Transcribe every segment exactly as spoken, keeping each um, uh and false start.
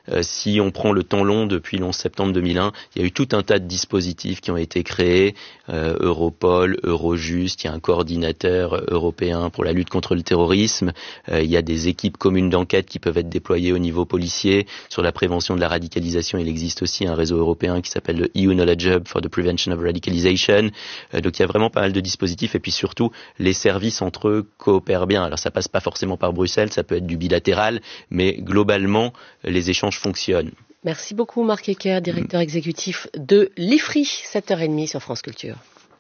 Euh, si on prend le temps long depuis le onze septembre deux mille un, il y a eu tout un tas de dispositifs qui ont été créés, euh, Europol, Eurojust, il y a un coordinateur européen pour la lutte contre le terrorisme, euh, il y a des équipes communes d'enquête qui peuvent être déployées au niveau policier. Sur la prévention de la radicalisation, il existe aussi un réseau européen qui s'appelle le E U Knowledge Hub for the Prevention of Radicalization. Euh, donc il y a vraiment pas mal de dispositifs et puis surtout les services entre eux coopèrent bien. Alors ça passe pas forcément par Bruxelles, ça peut être du bilatéral, mais globalement les échanges fonctionnent. Merci beaucoup Marc Ecker, directeur exécutif de l'I F R I, sept heures trente sur France Culture.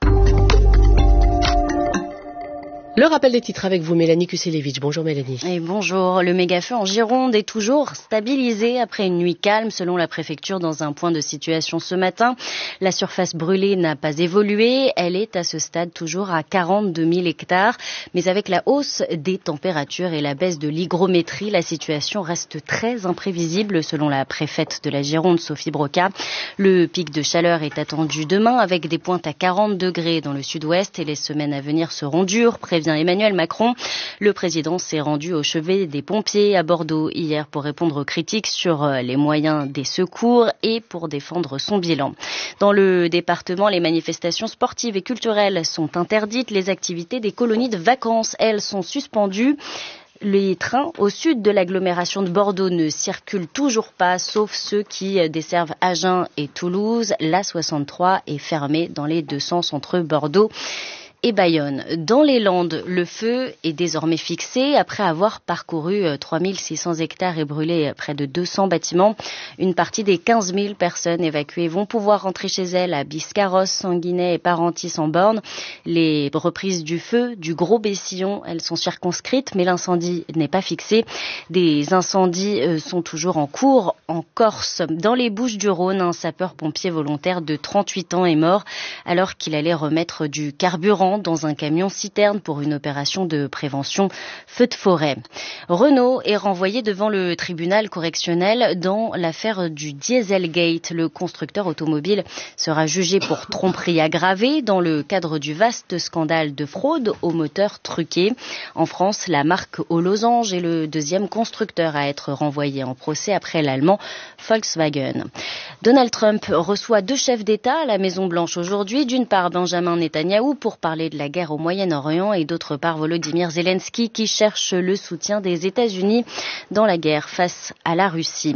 Le rappel des titres avec vous, Mélanie Kuselevich. Bonjour Mélanie. Et bonjour. Le méga-feu en Gironde est toujours stabilisé après une nuit calme, selon la préfecture, dans un point de situation ce matin. La surface brûlée n'a pas évolué. Elle est à ce stade toujours à quarante-deux mille hectares. Mais avec la hausse des températures et la baisse de l'hygrométrie, la situation reste très imprévisible, selon la préfète de la Gironde, Sophie Broca. Le pic de chaleur est attendu demain, avec des pointes à quarante degrés dans le sud-ouest, et les semaines à venir seront dures, prévient Emmanuel Macron. Le président s'est rendu au chevet des pompiers à Bordeaux hier pour répondre aux critiques sur les moyens des secours et pour défendre son bilan. Dans le département, les manifestations sportives et culturelles sont interdites. Les activités des colonies de vacances, elles, sont suspendues. Les trains au sud de l'agglomération de Bordeaux ne circulent toujours pas, sauf ceux qui desservent Agen et Toulouse. L'A soixante-trois est fermée dans les deux sens entre Bordeaux et Bayonne. Dans les Landes, le feu est désormais fixé après avoir parcouru trois mille six cents hectares et brûlé près de deux cents bâtiments. Une partie des quinze mille personnes évacuées vont pouvoir rentrer chez elles à Biscarrosse, Sanguinet et Parentis-en-Born. Les reprises du feu du Gros Bessillon, elles sont circonscrites, mais l'incendie n'est pas fixé. Des incendies sont toujours en cours en Corse. Dans les Bouches-du-Rhône, un sapeur-pompier volontaire de trente-huit ans est mort alors qu'il allait remettre du carburant dans un camion citerne pour une opération de prévention feu de forêt. Renault est renvoyé devant le tribunal correctionnel dans l'affaire du Dieselgate. Le constructeur automobile sera jugé pour tromperie aggravée dans le cadre du vaste scandale de fraude aux moteurs truqués. En France, la marque aux losanges est le deuxième constructeur à être renvoyé en procès après l'allemand Volkswagen. Donald Trump reçoit deux chefs d'État à la Maison-Blanche aujourd'hui. D'une part, Benjamin Netanyahou pour parler de la guerre au Moyen-Orient et d'autre part Volodymyr Zelensky qui cherche le soutien des États-Unis dans la guerre face à la Russie.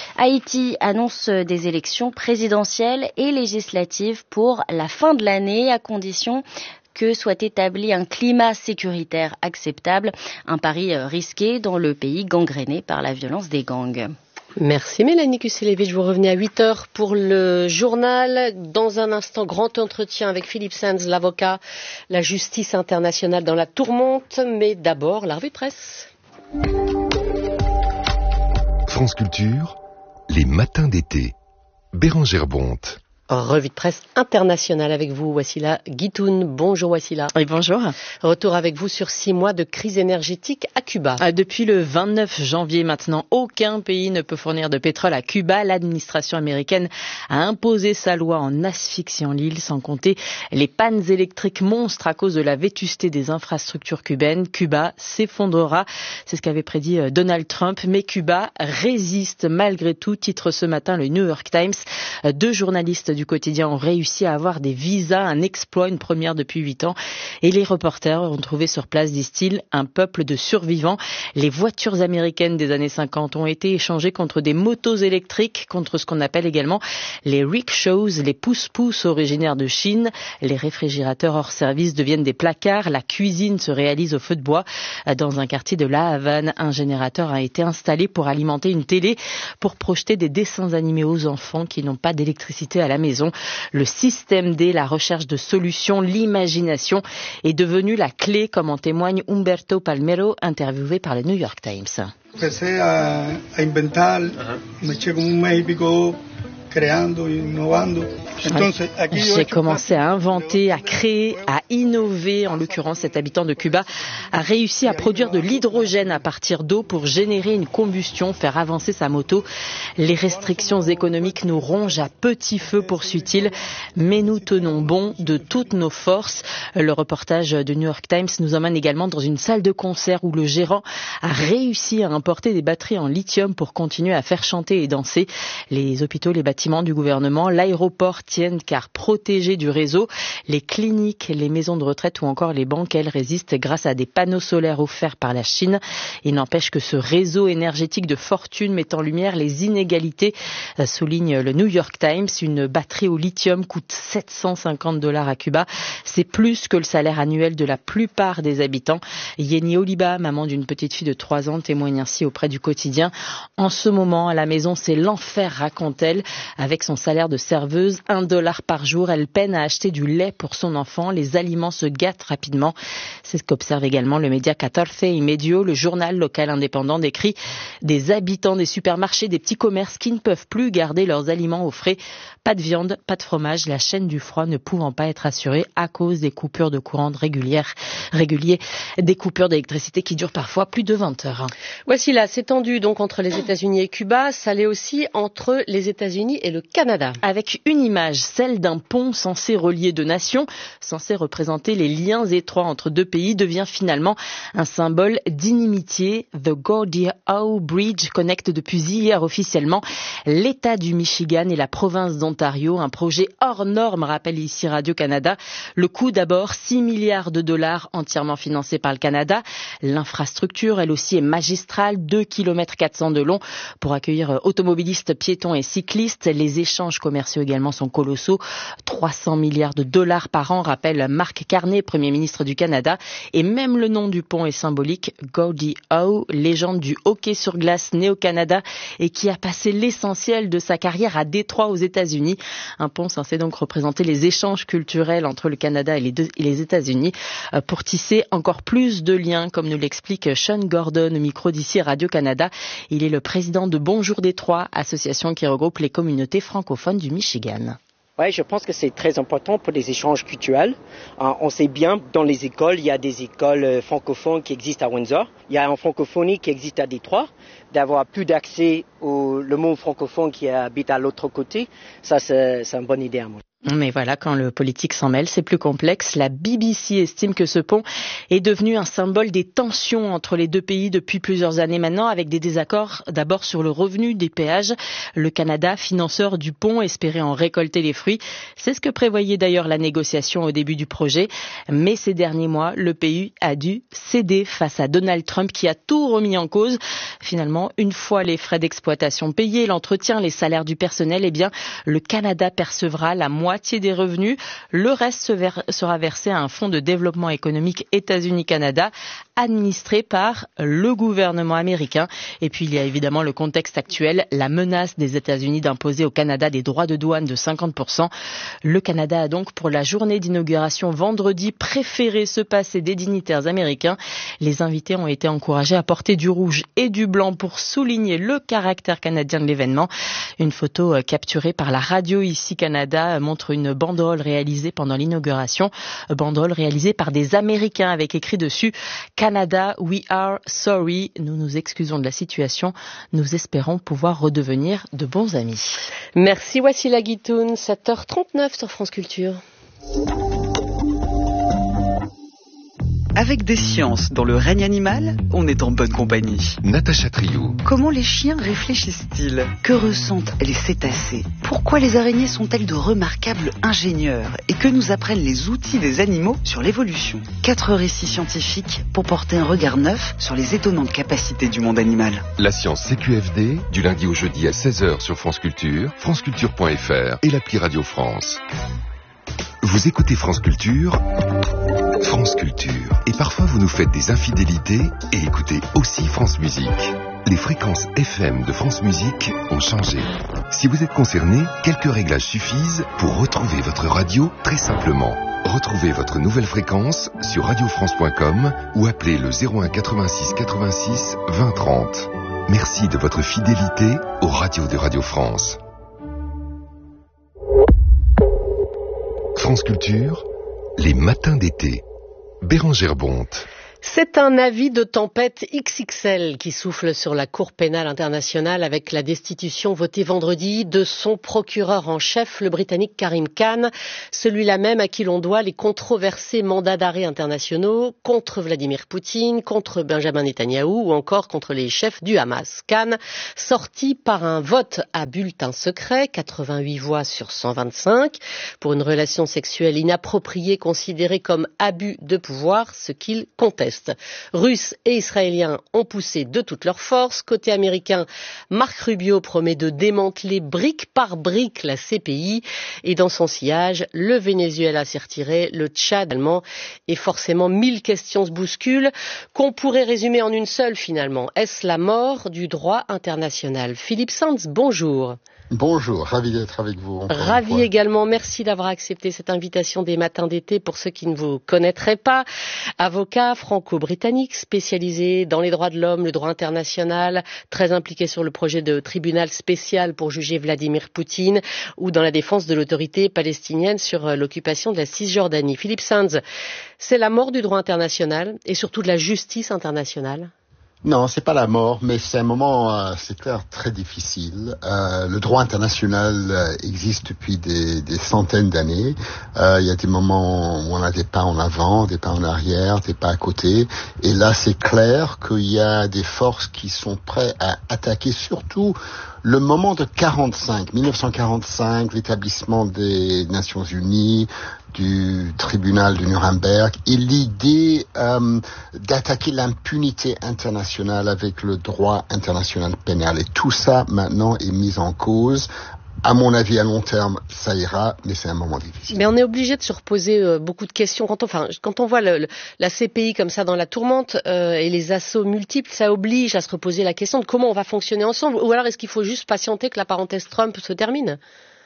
Haïti annonce des élections présidentielles et législatives pour la fin de l'année à condition que soit établi un climat sécuritaire acceptable, un pari risqué dans le pays gangréné par la violence des gangs. Merci Mélanie Kuselevich, vous revenez à huit heures pour le journal. Dans un instant, grand entretien avec Philippe Sands, l'avocat, la justice internationale dans la tourmente. Mais d'abord, la revue de presse. France Culture, les matins d'été. Bérangère Bonte. Revue de presse internationale avec vous, Wassila Guitoun. Bonjour Wassila. Oui, bonjour. Retour avec vous sur six mois de crise énergétique à Cuba. Depuis le vingt-neuf janvier maintenant, aucun pays ne peut fournir de pétrole à Cuba. L'administration américaine a imposé sa loi en asphyxiant l'île, sans compter les pannes électriques monstres à cause de la vétusté des infrastructures cubaines. Cuba s'effondrera, c'est ce qu'avait prédit Donald Trump, mais Cuba résiste malgré tout, titre ce matin le New York Times. Deux journalistes du quotidien ont réussi à avoir des visas, un exploit, une première depuis huit ans. Et les reporters ont trouvé sur place, disent-ils, un peuple de survivants. Les voitures américaines des années cinquante ont été échangées contre des motos électriques, contre ce qu'on appelle également les rickshaws, les pousse-pousse originaires de Chine. Les réfrigérateurs hors service deviennent des placards. La cuisine se réalise au feu de bois. Dans un quartier de La Havane, un générateur a été installé pour alimenter une télé, pour projeter des dessins animés aux enfants qui n'ont pas d'électricité à la maison. Le système D, la recherche de solutions, l'imagination est devenue la clé, comme en témoigne Humberto Palmero, interviewé par le New York Times. Empecé a, a inventar, me eché como un mes y pico creando, innovando. J'ai commencé à inventer, à créer, à innover. En l'occurrence, cet habitant de Cuba a réussi à produire de l'hydrogène à partir d'eau pour générer une combustion, faire avancer sa moto. Les restrictions économiques nous rongent à petit feu, poursuit-il, mais nous tenons bon de toutes nos forces. Le reportage de New York Times nous emmène également dans une salle de concert où le gérant a réussi à importer des batteries en lithium pour continuer à faire chanter et danser. Les hôpitaux, les bâtiments du gouvernement, l'aéroport tiennent car protégés du réseau. Les cliniques, les maisons de retraite ou encore les banques, elles résistent grâce à des panneaux solaires offerts par la Chine. Il n'empêche que ce réseau énergétique de fortune met en lumière les inégalités, souligne le New York Times. Une batterie au lithium coûte sept cent cinquante dollars à Cuba. C'est plus que le salaire annuel de la plupart des habitants. Yeni Oliba, maman d'une petite fille de trois ans, témoigne ainsi auprès du quotidien. En ce moment, à la maison, c'est l'enfer, raconte-t-elle. Avec son salaire de serveuse, un dollar par jour, elle peine à acheter du lait pour son enfant. Les aliments se gâtent rapidement. C'est ce qu'observe également le média catorce y Medio. Le journal local indépendant décrit des habitants des supermarchés, des petits commerces qui ne peuvent plus garder leurs aliments au frais. Pas de viande, pas de fromage, la chaîne du froid ne pouvant pas être assurée à cause des coupures de courant régulières, réguliers, des coupures d'électricité qui durent parfois plus de vingt heures. Voici là, c'est tendu donc entre les États-Unis et Cuba, ça l'est aussi entre les États-Unis et le Canada. Avec une image, celle d'un pont censé relier deux nations, censé représenter les liens étroits entre deux pays, devient finalement un symbole d'inimitié. The Gordie Howe Bridge connecte depuis hier officiellement l'État du Michigan et la province d'Ontario. Un projet hors norme, rappelle ici Radio-Canada. Le coût d'abord, six milliards de dollars entièrement financé par le Canada. L'infrastructure, elle aussi, est magistrale, deux kilomètres quatre cents de long pour accueillir automobilistes, piétons et cyclistes. Les échanges commerciaux également sont colossaux. trois cents milliards de dollars par an, rappelle Mark Carney, Premier ministre du Canada. Et même le nom du pont est symbolique. Gordie Howe, légende du hockey sur glace né au Canada et qui a passé l'essentiel de sa carrière à Détroit aux États-Unis. Un pont censé donc représenter les échanges culturels entre le Canada et les, deux, et les États-Unis pour tisser encore plus de liens, comme nous l'explique Sean Gordon au micro d'ici Radio-Canada. Il est le président de Bonjour Détroit, association qui regroupe les communautés francophones du Michigan. Oui, je pense que c'est très important pour les échanges culturels. Euh, on sait bien, dans les écoles, il y a des écoles francophones qui existent à Windsor. Il y a une francophonie qui existe à Détroit. D'avoir plus d'accès au le monde francophone qui habite à l'autre côté, ça, c'est, c'est une bonne idée à moi. Mais voilà, quand le politique s'en mêle, c'est plus complexe. La B B C estime que ce pont est devenu un symbole des tensions entre les deux pays depuis plusieurs années maintenant, avec des désaccords d'abord sur le revenu des péages. Le Canada, financeur du pont, espérait en récolter les fruits. C'est ce que prévoyait d'ailleurs la négociation au début du projet. Mais ces derniers mois, le pays a dû céder face à Donald Trump qui a tout remis en cause. Finalement, une fois les frais d'exploitation payés, l'entretien, les salaires du personnel, eh bien, le Canada percevra la moitié des revenus. Le reste sera versé à un fonds de développement économique États-Unis-Canada administré par le gouvernement américain. Et puis il y a évidemment le contexte actuel, la menace des États-Unis d'imposer au Canada des droits de douane de cinquante pour cent. Le Canada a donc pour la journée d'inauguration vendredi préféré se passer des dignitaires américains. Les invités ont été encouragés à porter du rouge et du blanc pour souligner le caractère canadien de l'événement. Une photo capturée par la radio ici Canada montre une banderole réalisée pendant l'inauguration, banderole réalisée par des Américains avec écrit dessus « Canada, we are sorry ». Nous nous excusons de la situation. Nous espérons pouvoir redevenir de bons amis. Merci Wassila Guitoun, sept heures trente-neuf sur France Culture. Avec des sciences dans le règne animal, on est en bonne compagnie. Natacha Triou. Comment les chiens réfléchissent-ils? Que ressentent les cétacés? Pourquoi les araignées sont-elles de remarquables ingénieurs? Et que nous apprennent les outils des animaux sur l'évolution? Quatre récits scientifiques pour porter un regard neuf sur les étonnantes capacités du monde animal. La science C Q F D, du lundi au jeudi à seize heures sur France Culture, franceculture point f r et l'appli Radio France. Vous écoutez France Culture, France Culture. Et parfois vous nous faites des infidélités et écoutez aussi France Musique. Les fréquences F M de France Musique ont changé. Si vous êtes concerné, quelques réglages suffisent pour retrouver votre radio très simplement. Retrouvez votre nouvelle fréquence sur radio france point com ou appelez le zéro un quatre-vingt-six quatre-vingt-six vingt trente. Merci de votre fidélité aux radios de Radio France. France Culture, les matins d'été. Bérangère Bonte. C'est un avis de tempête X X L qui souffle sur la Cour pénale internationale avec la destitution votée vendredi de son procureur en chef, le Britannique Karim Khan, celui-là même à qui l'on doit les controversés mandats d'arrêt internationaux contre Vladimir Poutine, contre Benjamin Netanyahou ou encore contre les chefs du Hamas. Khan, sorti par un vote à bulletin secret, quatre-vingt-huit voix sur cent vingt-cinq, pour une relation sexuelle inappropriée considérée comme abus de pouvoir, ce qu'il conteste. Russes et Israéliens ont poussé de toutes leurs forces. Côté américain, Marc Rubio promet de démanteler brique par brique la C P I. Et dans son sillage, le Venezuela s'est retiré, le Tchad allemand. Et forcément, mille questions se bousculent qu'on pourrait résumer en une seule finalement. Est-ce la mort du droit international? Philippe Sands, bonjour. Bonjour, ravi d'être avec vous. Ravi également, merci d'avoir accepté cette invitation des matins d'été. Pour ceux qui ne vous connaîtraient pas, avocat franco-britannique spécialisé dans les droits de l'homme, le droit international, très impliqué sur le projet de tribunal spécial pour juger Vladimir Poutine ou dans la défense de l'autorité palestinienne sur l'occupation de la Cisjordanie. Philippe Sands, c'est la mort du droit international et surtout de la justice internationale? Non, c'est pas la mort, mais c'est un moment, euh, c'est clair, très difficile. Euh, le droit international euh, existe depuis des, des centaines d'années. Euh, il y a des moments où on a des pas en avant, des pas en arrière, des pas à côté. Et là, c'est clair qu'il y a des forces qui sont prêtes à attaquer surtout le moment de quarante-cinq, mille neuf cent quarante-cinq, l'établissement des Nations Unies, du tribunal de Nuremberg, et l'idée euh, d'attaquer l'impunité internationale avec le droit international pénal. Et tout ça, maintenant, est mis en cause. À mon avis, à long terme, ça ira, mais c'est un moment difficile. Mais on est obligé de se reposer euh, beaucoup de questions. Quand on, enfin, quand on voit le, le, la C P I comme ça dans la tourmente euh, et les assauts multiples, ça oblige à se reposer la question de comment on va fonctionner ensemble. Ou alors est-ce qu'il faut juste patienter que la parenthèse Trump se termine ?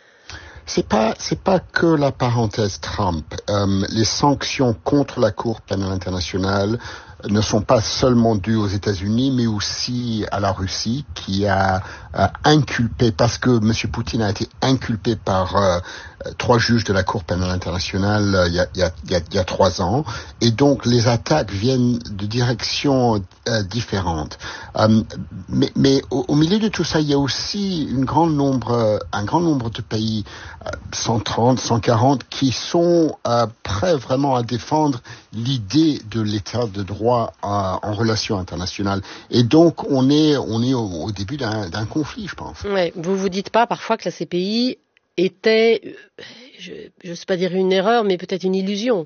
C'est pas, c'est pas que la parenthèse Trump. Euh, les sanctions contre la Cour pénale internationale ne sont pas seulement dues aux États-Unis, mais aussi à la Russie, qui a, a inculpé, parce que M. Poutine a été inculpé par euh, trois juges de la Cour pénale internationale euh, il, y a, il, y a, il, y a, il y a trois ans, et donc les attaques viennent de directions euh, différentes. Euh, mais mais au, au milieu de tout ça, il y a aussi une grande nombre, euh, un grand nombre de pays, euh, cent trente, cent quarante, qui sont euh, prêts vraiment à défendre l'idée de l'état de droit en relation internationale. Et donc, on est, on est au, au début d'un, d'un conflit, je pense. Ouais, vous vous dites pas parfois que la C P I était, je ne sais pas dire une erreur, mais peut-être une illusion?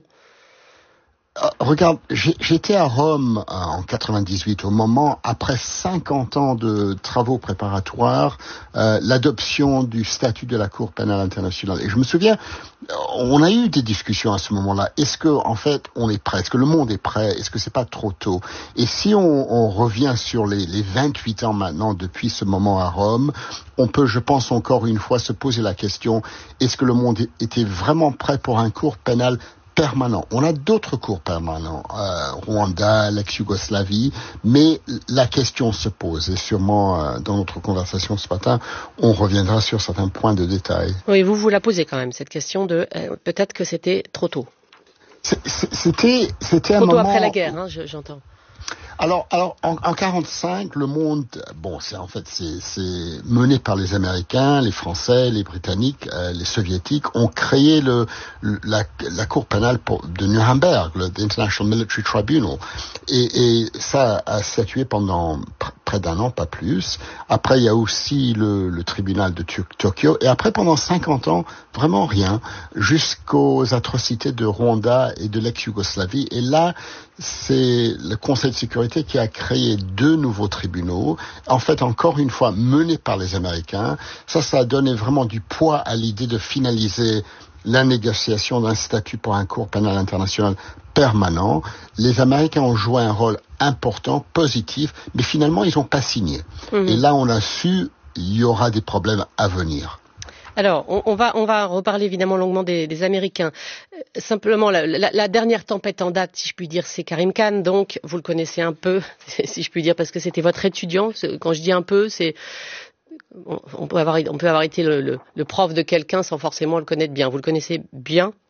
Euh, regarde, j'ai, j'étais à Rome euh, en quatre-vingt-dix-huit, au moment, après cinquante ans de travaux préparatoires, euh, l'adoption du statut de la Cour pénale internationale. Et je me souviens, on a eu des discussions à ce moment-là. Est-ce que, en fait, on est prêt? Est-ce que le monde est prêt? Est-ce que c'est pas trop tôt? Et si on, on revient sur les, les vingt-huit ans maintenant depuis ce moment à Rome, on peut, je pense, encore une fois se poser la question, est-ce que le monde était vraiment prêt pour un cours pénal permanent? On a d'autres cours permanents, euh, Rwanda, l'ex-Yougoslavie, mais la question se pose, et sûrement euh, dans notre conversation ce matin, on reviendra sur certains points de détail. Oui, vous vous la posez quand même, cette question de euh, peut-être que c'était trop tôt. C'est, c'était, c'était trop un tôt moment... après la guerre, hein, je, j'entends. Alors, alors en, en quarante-cinq, le monde, bon, c'est en fait c'est, c'est mené par les Américains, les Français, les Britanniques, euh, les Soviétiques ont créé le, le la, la Cour pénale pour, de Nuremberg, le International Military Tribunal, et, et ça a statué pendant pr- près d'un an, pas plus. Après, il y a aussi le, le tribunal de Tur- Tokyo, et après pendant cinquante ans, vraiment rien, jusqu'aux atrocités de Rwanda et de l'ex-Yougoslavie. Et là, c'est le Conseil de sécurité qui a créé deux nouveaux tribunaux, en fait encore une fois menés par les Américains. Ça, ça a donné vraiment du poids à l'idée de finaliser la négociation d'un statut pour un cours pénal international permanent. Les Américains ont joué un rôle important, positif, mais finalement ils n'ont pas signé. Mmh. Et là on a su, il y aura des problèmes à venir. Alors, on, on va on va reparler évidemment longuement des, des Américains. Euh, simplement, la, la, la dernière tempête en date, si je puis dire, c'est Karim Khan. Donc, vous le connaissez un peu, si je puis dire, parce que c'était votre étudiant. Quand je dis un peu, c'est on, on peut avoir on peut avoir été le, le, le prof de quelqu'un sans forcément le connaître bien. Vous le connaissez bien?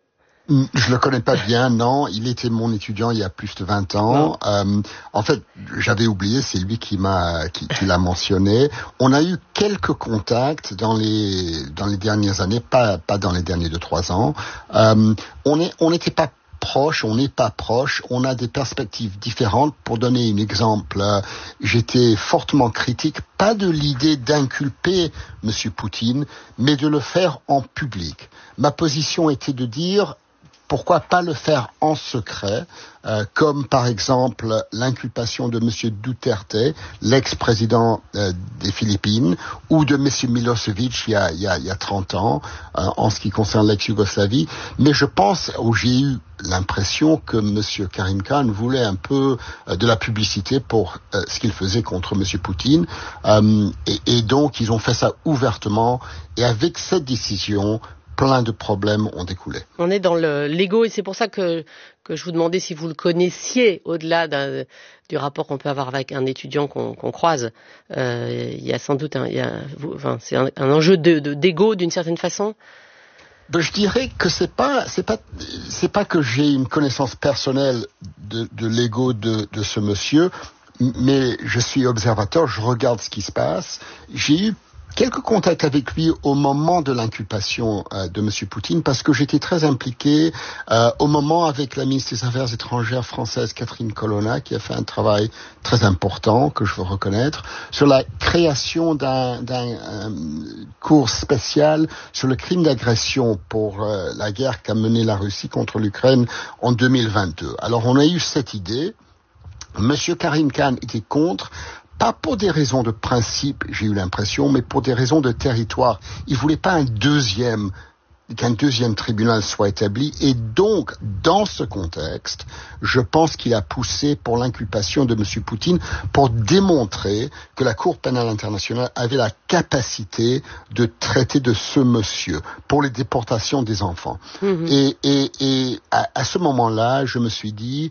Je le connais pas bien, non. Il était mon étudiant il y a plus de vingt ans. Euh, en fait, j'avais oublié, c'est lui qui m'a, qui, qui l'a mentionné. On a eu quelques contacts dans les dans les dernières années, pas pas dans les derniers deux trois ans. Euh, on est, on n'était pas proche, on n'est pas proche, on a des perspectives différentes. Pour donner un exemple, euh, j'étais fortement critique, pas de l'idée d'inculper Monsieur Poutine, mais de le faire en public. Ma position était de dire, pourquoi pas le faire en secret, euh, comme par exemple l'inculpation de Monsieur Duterte, l'ex-président euh, des Philippines, ou de Monsieur Milosevic il y a, il y a, il y a trente ans, euh, en ce qui concerne l'ex-Yougoslavie. Mais je pense, ou j'ai eu l'impression que Monsieur Karim Khan voulait un peu euh, de la publicité pour euh, ce qu'il faisait contre Monsieur Poutine, euh, et, et donc ils ont fait ça ouvertement, et avec cette décision, plein de problèmes ont découlé. On est dans le, l'ego et c'est pour ça que, que je vous demandais si vous le connaissiez au-delà d'un, du rapport qu'on peut avoir avec un étudiant qu'on, qu'on croise. Euh, il y a sans doute un, il y a, enfin, c'est un, un enjeu de, de, d'ego d'une certaine façon. Ben, je dirais que c'est pas, c'est pas, c'est pas que j'ai une connaissance personnelle de, de l'ego de, de ce monsieur, mais je suis observateur, je regarde ce qui se passe. J'ai eu quelques contacts avec lui au moment de l'inculpation euh, de Monsieur Poutine, parce que j'étais très impliqué euh, au moment avec la ministre des Affaires étrangères française Catherine Colonna, qui a fait un travail très important que je veux reconnaître sur la création d'un, d'un euh, cours spécial sur le crime d'agression pour euh, la guerre qu'a menée la Russie contre l'Ukraine en deux mille vingt-deux. Alors on a eu cette idée. Monsieur Karim Khan était contre. Pas pour des raisons de principe, j'ai eu l'impression, mais pour des raisons de territoire. Il voulait pas un deuxième, qu'un deuxième tribunal soit établi. Et donc, dans ce contexte, je pense qu'il a poussé pour l'inculpation de M. Poutine pour démontrer que la Cour pénale internationale avait la capacité de traiter de ce monsieur pour les déportations des enfants. Mmh. Et, et, et à, à ce moment-là, je me suis dit,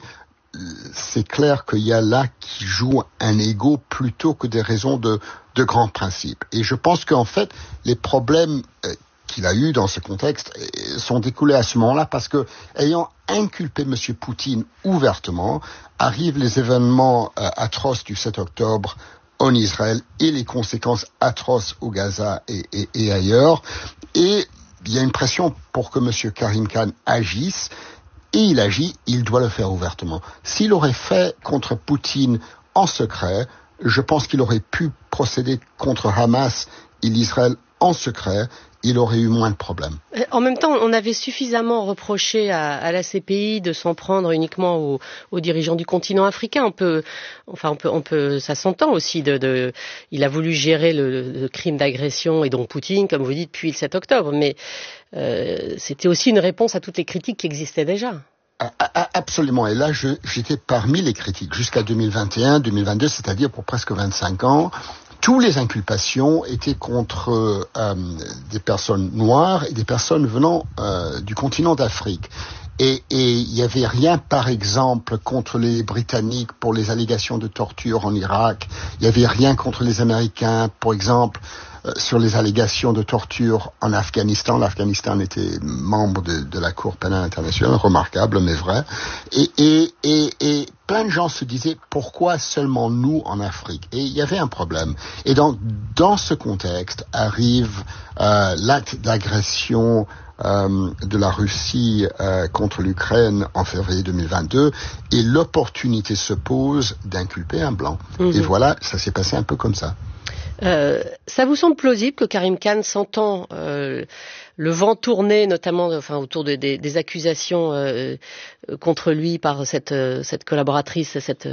c'est clair qu'il y a là qui joue un ego plutôt que des raisons de, de grands principes. Et je pense qu'en fait, les problèmes euh, qu'il a eu dans ce contexte euh, sont découlés à ce moment-là parce que, ayant inculpé M. Poutine ouvertement, arrivent les événements euh, atroces du sept octobre en Israël et les conséquences atroces au Gaza et, et, et ailleurs. Et il y a une pression pour que M. Karim Khan agisse. Et il agit, il doit le faire ouvertement. S'il aurait fait contre Poutine en secret, je pense qu'il aurait pu procéder contre Hamas et l'Israël en secret. Il aurait eu moins de problèmes. En même temps, on avait suffisamment reproché à, à la C P I de s'en prendre uniquement aux, aux dirigeants du continent africain. On peut, enfin, on peut, on peut, ça s'entend aussi. De, de, il a voulu gérer le, le crime d'agression et donc Poutine, comme vous dites, depuis le sept octobre. Mais euh, c'était aussi une réponse à toutes les critiques qui existaient déjà. Absolument. Et là, je, j'étais parmi les critiques jusqu'à deux mille vingt et un, deux mille vingt-deux, c'est-à-dire pour presque vingt-cinq ans. Toutes les inculpations étaient contre euh, des personnes noires et des personnes venant euh, du continent d'Afrique. Et il n'y avait rien, par exemple, contre les Britanniques pour les allégations de torture en Irak. Il n'y avait rien contre les Américains, par exemple, euh, sur les allégations de torture en Afghanistan. L'Afghanistan était membre de, de la Cour pénale internationale, remarquable, mais vrai. Et, et, et, et plein de gens se disaient, pourquoi seulement nous en Afrique? Et il y avait un problème. Et donc, dans ce contexte, arrive euh, l'acte d'agression Euh, de la Russie euh, contre l'Ukraine en février deux mille vingt-deux et l'opportunité se pose d'inculper un blanc. Mmh. Et voilà, ça s'est passé un peu comme ça. Euh, ça vous semble plausible que Karim Khan s'entend euh, le vent tourner, notamment enfin, autour de, de, des accusations euh, contre lui par cette, cette collaboratrice, cette,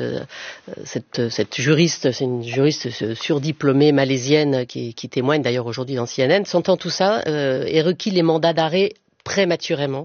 cette, cette juriste, c'est une juriste surdiplômée malaisienne qui, qui témoigne d'ailleurs aujourd'hui dans C N N, s'entend tout ça euh, et requis les mandats d'arrêt prématurément,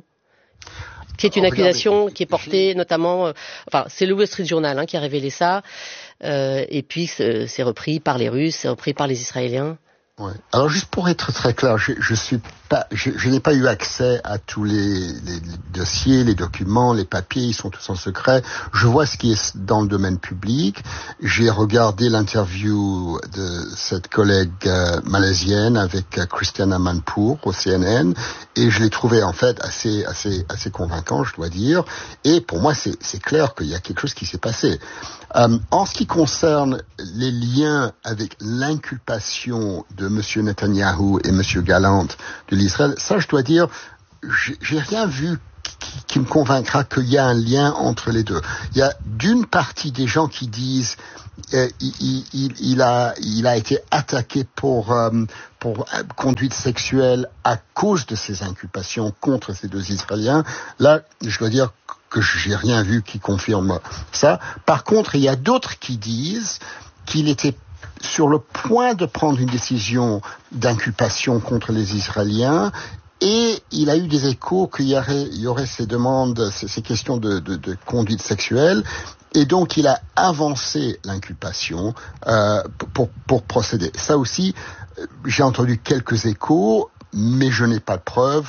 qui est une accusation qui est portée notamment, euh, enfin c'est le Wall Street Journal hein, qui a révélé ça, euh, et puis c'est, c'est repris par les Russes, c'est repris par les Israéliens. Ouais. Alors juste pour être très clair, je, je suis pas, je, je n'ai pas eu accès à tous les, les, les dossiers, les documents, les papiers, ils sont tous en secret. Je vois ce qui est dans le domaine public. J'ai regardé l'interview de cette collègue euh, malaisienne avec euh, Christiane Amanpour au C N N et je l'ai trouvé en fait assez assez assez convaincant, je dois dire. Et pour moi, c'est c'est clair qu'il y a quelque chose qui s'est passé. Euh, en ce qui concerne les liens avec l'inculpation de Monsieur Netanyahou et Monsieur Gallant de l'Israël, ça, je dois dire, j'ai, j'ai rien vu qui, qui me convaincra qu'il y a un lien entre les deux. Il y a d'une partie des gens qui disent euh, il, il, il a il a été attaqué pour euh, pour conduite sexuelle à cause de ces inculpations contre ces deux Israéliens. Là, je dois dire que j'ai rien vu qui confirme ça. Par contre, il y a d'autres qui disent qu'il était sur le point de prendre une décision d'inculpation contre les Israéliens. Et il a eu des échos qu'il y aurait, il y aurait ces demandes, ces, ces questions de, de, de conduite sexuelle. Et donc, il a avancé l'inculpation euh, pour, pour procéder. Ça aussi, j'ai entendu quelques échos, mais je n'ai pas de preuves.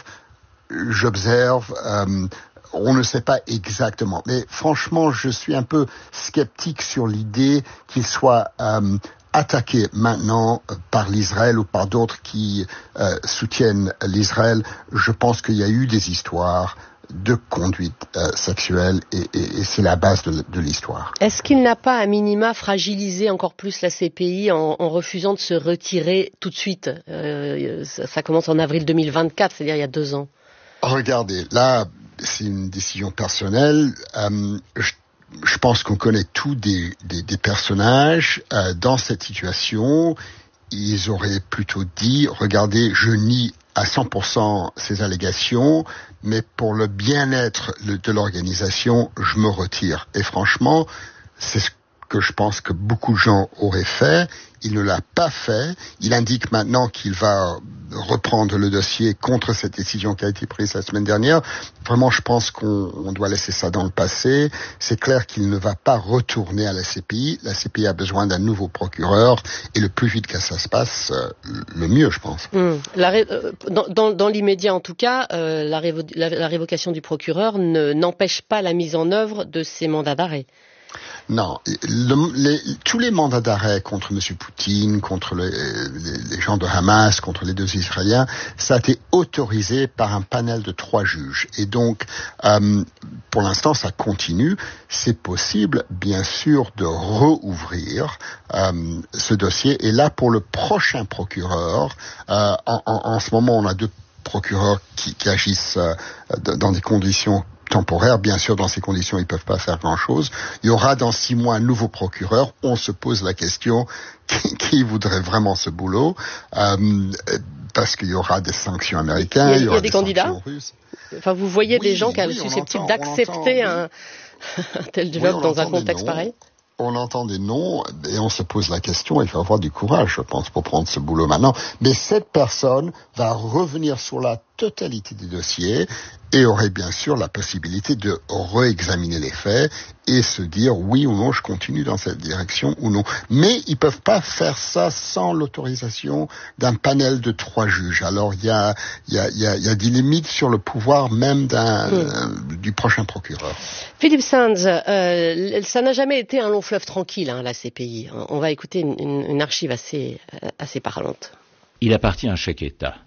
J'observe, euh, on ne sait pas exactement. Mais franchement, je suis un peu sceptique sur l'idée qu'il soit euh, attaqué maintenant par l'Israël ou par d'autres qui euh, soutiennent l'Israël. Je pense qu'il y a eu des histoires de conduite euh, sexuelle et, et, et c'est la base de, de l'histoire. Est-ce qu'il n'a pas, à minima, fragilisé encore plus la C P I en, en refusant de se retirer tout de suite euh, ça, ça commence en avril deux mille vingt-quatre, c'est-à-dire il y a deux ans. Regardez, là, c'est une décision personnelle. Euh, je, je pense qu'on connaît tous des, des, des personnages euh, dans cette situation. Ils auraient plutôt dit, regardez, je nie à cent pour cent ces allégations, mais pour le bien-être de l'organisation, je me retire. Et franchement, c'est ce que je pense que beaucoup de gens auraient fait. Il ne l'a pas fait. Il indique maintenant qu'il va reprendre le dossier contre cette décision qui a été prise la semaine dernière. Vraiment, je pense qu'on on doit laisser ça dans le passé. C'est clair qu'il ne va pas retourner à la C P I. La C P I a besoin d'un nouveau procureur et le plus vite que ça se passe, le mieux, je pense. Mmh. La ré... dans, dans, dans l'immédiat, en tout cas, euh, la, révo... la, la révocation du procureur ne, n'empêche pas la mise en œuvre de ces mandats d'arrêt. Non, le, les, tous les mandats d'arrêt contre M. Poutine, contre les, les, les gens de Hamas, contre les deux Israéliens, ça a été autorisé par un panel de trois juges. Et donc, euh, pour l'instant, ça continue. C'est possible, bien sûr, de rouvrir euh, ce dossier. Et là, pour le prochain procureur, euh, en, en, en ce moment, on a deux procureurs qui, qui agissent euh, dans des conditions temporaire, bien sûr, dans ces conditions, ils ne peuvent pas faire grand-chose. Il y aura dans six mois un nouveau procureur. On se pose la question qui, qui voudrait vraiment ce boulot, euh, parce qu'il y aura des sanctions américaines. Il y a, il y aura il y a des, des candidats. Enfin, vous voyez oui, des gens qui sont oui, susceptibles entend, d'accepter entend, un, oui. un tel job oui, dans un contexte pareil. On entend des noms et on se pose la question, il faut avoir du courage, je pense, pour prendre ce boulot maintenant. Mais cette personne va revenir sur la totalité des dossiers et aurait bien sûr la possibilité de réexaminer les faits et se dire oui ou non, je continue dans cette direction ou non. Mais ils peuvent pas faire ça sans l'autorisation d'un panel de trois juges. Alors il y a, il y a, il y a, il y a des limites sur le pouvoir même d'un, mmh. du prochain procureur. Philippe Sands, euh, ça n'a jamais été un long fleuve tranquille, hein, la C P I. On va écouter une, une, une archive assez, assez parlante. Il appartient à chaque État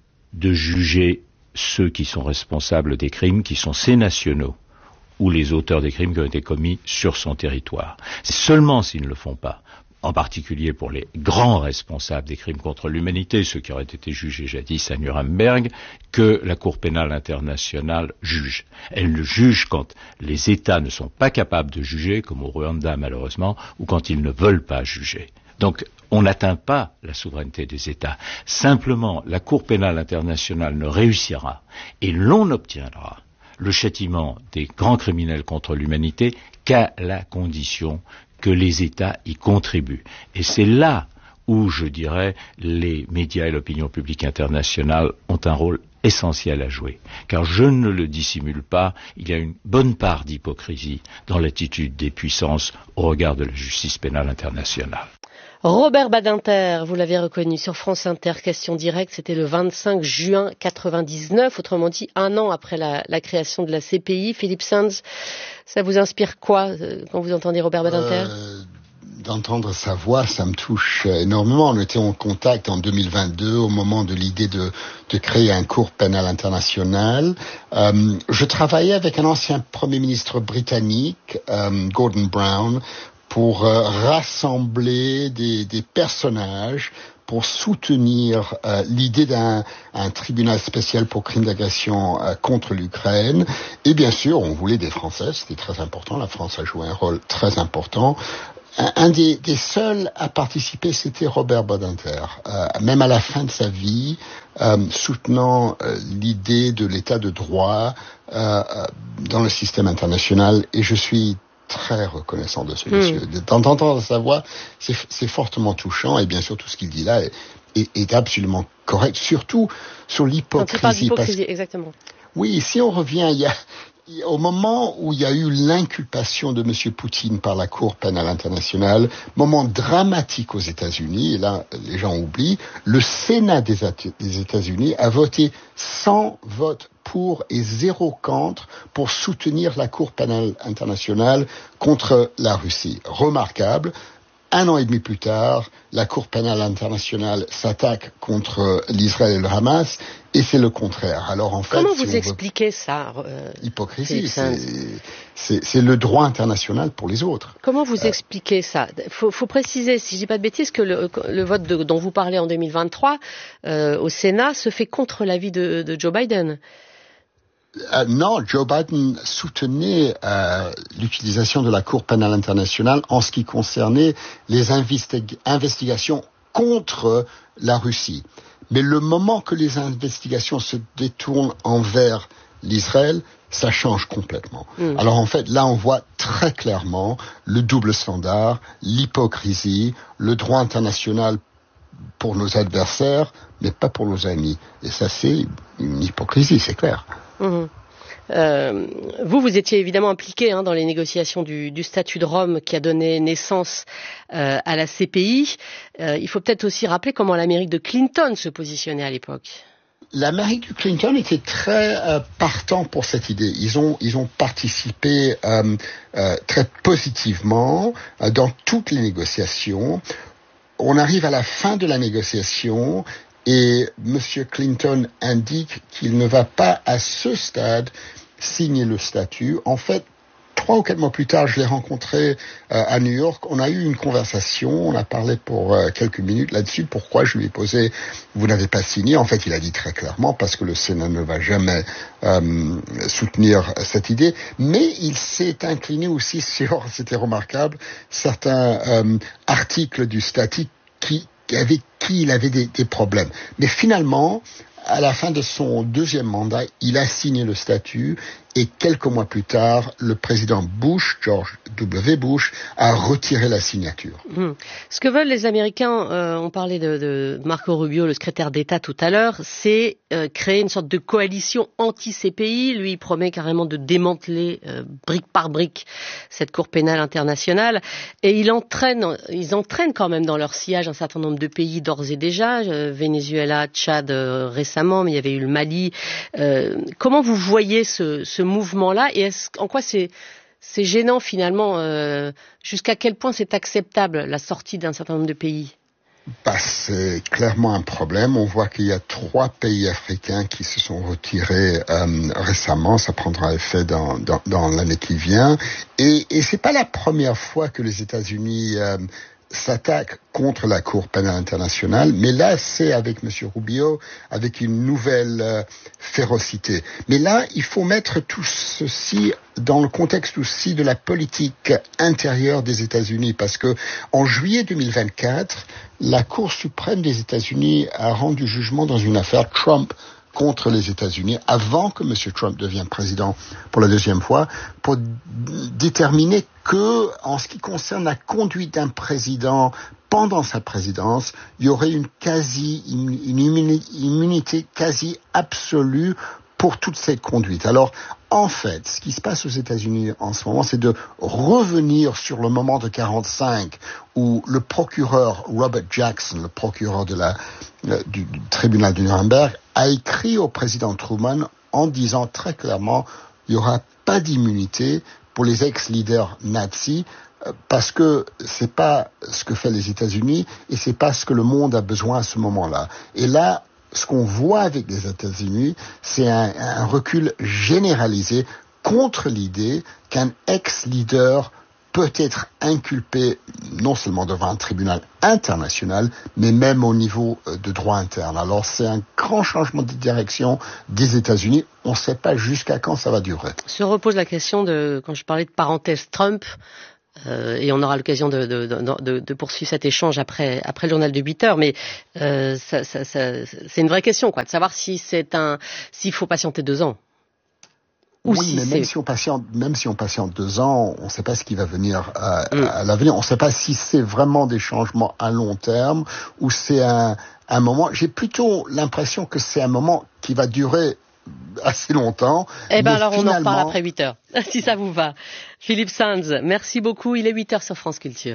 de juger ceux qui sont responsables des crimes, qui sont ces nationaux, ou les auteurs des crimes qui ont été commis sur son territoire. C'est seulement s'ils ne le font pas, en particulier pour les grands responsables des crimes contre l'humanité, ceux qui auraient été jugés jadis à Nuremberg, que la Cour pénale internationale juge. Elle le juge quand les États ne sont pas capables de juger, comme au Rwanda malheureusement, ou quand ils ne veulent pas juger. Donc, on n'atteint pas la souveraineté des États. Simplement, la Cour pénale internationale ne réussira, et l'on obtiendra le châtiment des grands criminels contre l'humanité qu'à la condition que les États y contribuent. Et c'est là où, je dirais, les médias et l'opinion publique internationale ont un rôle essentiel à jouer. Car je ne le dissimule pas, il y a une bonne part d'hypocrisie dans l'attitude des puissances au regard de la justice pénale internationale. Robert Badinter, vous l'avez reconnu sur France Inter, question directe, c'était le vingt-cinq juin quatre-vingt-dix-neuf, autrement dit un an après la, la création de la C P I. Philippe Sands, ça vous inspire quoi quand vous entendez Robert Badinter ? euh, d'entendre sa voix, ça me touche énormément. On était en contact en deux mille vingt-deux au moment de l'idée de, de créer un cour pénal international. Euh, je travaillais avec un ancien Premier ministre britannique, euh, Gordon Brown, pour euh, rassembler des, des personnages pour soutenir euh, l'idée d'un un tribunal spécial pour crimes d'agression euh, contre l'Ukraine. Et bien sûr, on voulait des Français, c'était très important. La France a joué un rôle très important. Un, un des, des seuls à participer, c'était Robert Badinter. Euh, même à la fin de sa vie, euh, soutenant euh, l'idée de l'état de droit euh, dans le système international. Et je suis très reconnaissant de ce mmh. monsieur. D'entendre sa voix, c'est, c'est fortement touchant, et bien sûr tout ce qu'il dit là est, est, est absolument correct, surtout sur l'hypocrisie. Parce... exactement. Oui, si on revient, il y a, au moment où il y a eu l'inculpation de monsieur Poutine par la Cour pénale internationale, moment dramatique aux États-Unis, et là les gens oublient, le Sénat des, des États-Unis a voté cent votes pour et zéro contre pour soutenir la Cour pénale internationale contre la Russie. Remarquable. Un an et demi plus tard, la Cour pénale internationale s'attaque contre l'Israël et le Hamas, et c'est le contraire. Alors en fait, comment si vous expliquez veut... ça euh, Hypocrisie, c'est, c'est, c'est le droit international pour les autres. Comment vous euh... expliquez ça? Faut, faut préciser, si je dis pas de bêtises, que le, le vote de, dont vous parlez en deux mille vingt-trois euh, au Sénat se fait contre l'avis de, de Joe Biden. Euh, non, Joe Biden soutenait euh, l'utilisation de la Cour pénale internationale en ce qui concernait les investi- investigations contre la Russie. Mais le moment que les investigations se détournent envers l'Israël, ça change complètement. Mmh. Alors en fait, là on voit très clairement le double standard, l'hypocrisie, le droit international pour nos adversaires, mais pas pour nos amis. Et ça, c'est une hypocrisie, c'est clair. Mmh. Euh, vous, vous étiez évidemment impliqué hein, dans les négociations du, du statut de Rome qui a donné naissance euh, à la C P I. Euh, il faut peut-être aussi rappeler comment l'Amérique de Clinton se positionnait à l'époque. L'Amérique de Clinton était très euh, partant pour cette idée. Ils ont, ils ont participé euh, euh, très positivement euh, dans toutes les négociations. On arrive à la fin de la négociation et M. Clinton indique qu'il ne va pas à ce stade signer le statut. En fait, trois ou quatre mois plus tard, je l'ai rencontré euh, à New York. On a eu une conversation, on a parlé pour euh, quelques minutes là-dessus. Pourquoi je lui ai posé « Vous n'avez pas signé ?» En fait, il a dit très clairement parce que le Sénat ne va jamais euh, soutenir cette idée. Mais il s'est incliné aussi sur, c'était remarquable, certains euh, articles du statut qui avec qui il avait des, des problèmes. Mais finalement, à la fin de son deuxième mandat, il a signé le statut et quelques mois plus tard, le président Bush, George W. Bush, a retiré la signature. Mmh. Ce que veulent les Américains, euh, on parlait de, de Marco Rubio, le secrétaire d'État tout à l'heure, c'est euh, créer une sorte de coalition anti-C P I. Lui, il promet carrément de démanteler euh, brique par brique cette Cour pénale internationale. Et il entraîne, ils entraînent quand même dans leur sillage un certain nombre de pays d'ores et déjà, euh, Venezuela, Tchad euh, récemment, mais il y avait eu le Mali. Euh, comment vous voyez ce, ce mouvement-là et est-ce, en quoi c'est, c'est gênant finalement euh, jusqu'à quel point c'est acceptable la sortie d'un certain nombre de pays? Bah, c'est clairement un problème. On voit qu'il y a trois pays africains qui se sont retirés euh, récemment. Ça prendra effet dans, dans, dans l'année qui vient. Et, et c'est pas la première fois que les États-Unis euh, s'attaque contre la Cour pénale internationale, mais là, c'est avec M. Rubio, avec une nouvelle euh, férocité. Mais là, il faut mettre tout ceci dans le contexte aussi de la politique intérieure des États-Unis, parce que en juillet deux mille vingt-quatre, la Cour suprême des États-Unis a rendu jugement dans une affaire Trump contre les États-Unis, avant que M. Trump devienne président pour la deuxième fois, pour d- déterminer que, en ce qui concerne la conduite d'un président pendant sa présidence, il y aurait une quasi, une, une immunité quasi absolue pour toute cette conduite. Alors, en fait, ce qui se passe aux États-Unis en ce moment, c'est de revenir sur le moment de quarante-cinq où le procureur Robert Jackson, le procureur de la, du, du tribunal de Nuremberg, a écrit au président Truman en disant très clairement il n'y aura pas d'immunité pour les ex-leaders nazis parce que c'est pas ce que fait les États-Unis et c'est pas ce que le monde a besoin à ce moment-là. Et là, ce qu'on voit avec les États-Unis, c'est un, un recul généralisé contre l'idée qu'un ex-leader peut être inculpé non seulement devant un tribunal international, mais même au niveau de droit interne. Alors c'est un grand changement de direction des États-Unis. On ne sait pas jusqu'à quand ça va durer. Se repose la question de, quand je parlais de parenthèse Trump, euh, et on aura l'occasion de, de, de, de, de poursuivre cet échange après, après le journal de huit heures, mais euh, ça, ça, ça, c'est une vraie question, quoi, de savoir si c'est un, s'il faut patienter deux ans. Ou oui, si mais c'est... même si on patiente, même si on patiente deux ans, on ne sait pas ce qui va venir à, mm. à l'avenir. On ne sait pas si c'est vraiment des changements à long terme ou c'est un, un moment. J'ai plutôt l'impression que c'est un moment qui va durer assez longtemps. Eh ben alors finalement... on en reparle après huit heures, si ça vous va. Philippe Sands, merci beaucoup. Il est huit heures sur France Culture.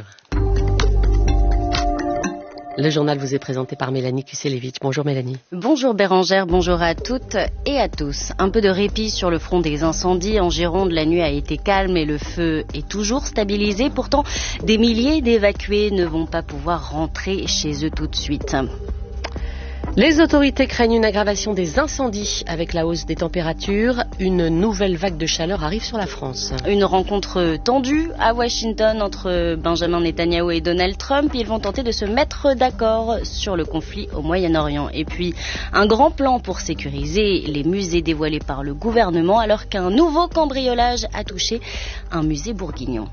Le journal vous est présenté par Mélanie Kuselevich. Bonjour Mélanie. Bonjour Bérangère, bonjour à toutes et à tous. Un peu de répit sur le front des incendies. En Gironde, la nuit a été calme et le feu est toujours stabilisé. Pourtant, des milliers d'évacués ne vont pas pouvoir rentrer chez eux tout de suite. Les autorités craignent une aggravation des incendies avec la hausse des températures. Une nouvelle vague de chaleur arrive sur la France. Une rencontre tendue à Washington entre Benjamin Netanyahou et Donald Trump. Ils vont tenter de se mettre d'accord sur le conflit au Moyen-Orient. Et puis, un grand plan pour sécuriser les musées dévoilés par le gouvernement alors qu'un nouveau cambriolage a touché un musée bourguignon.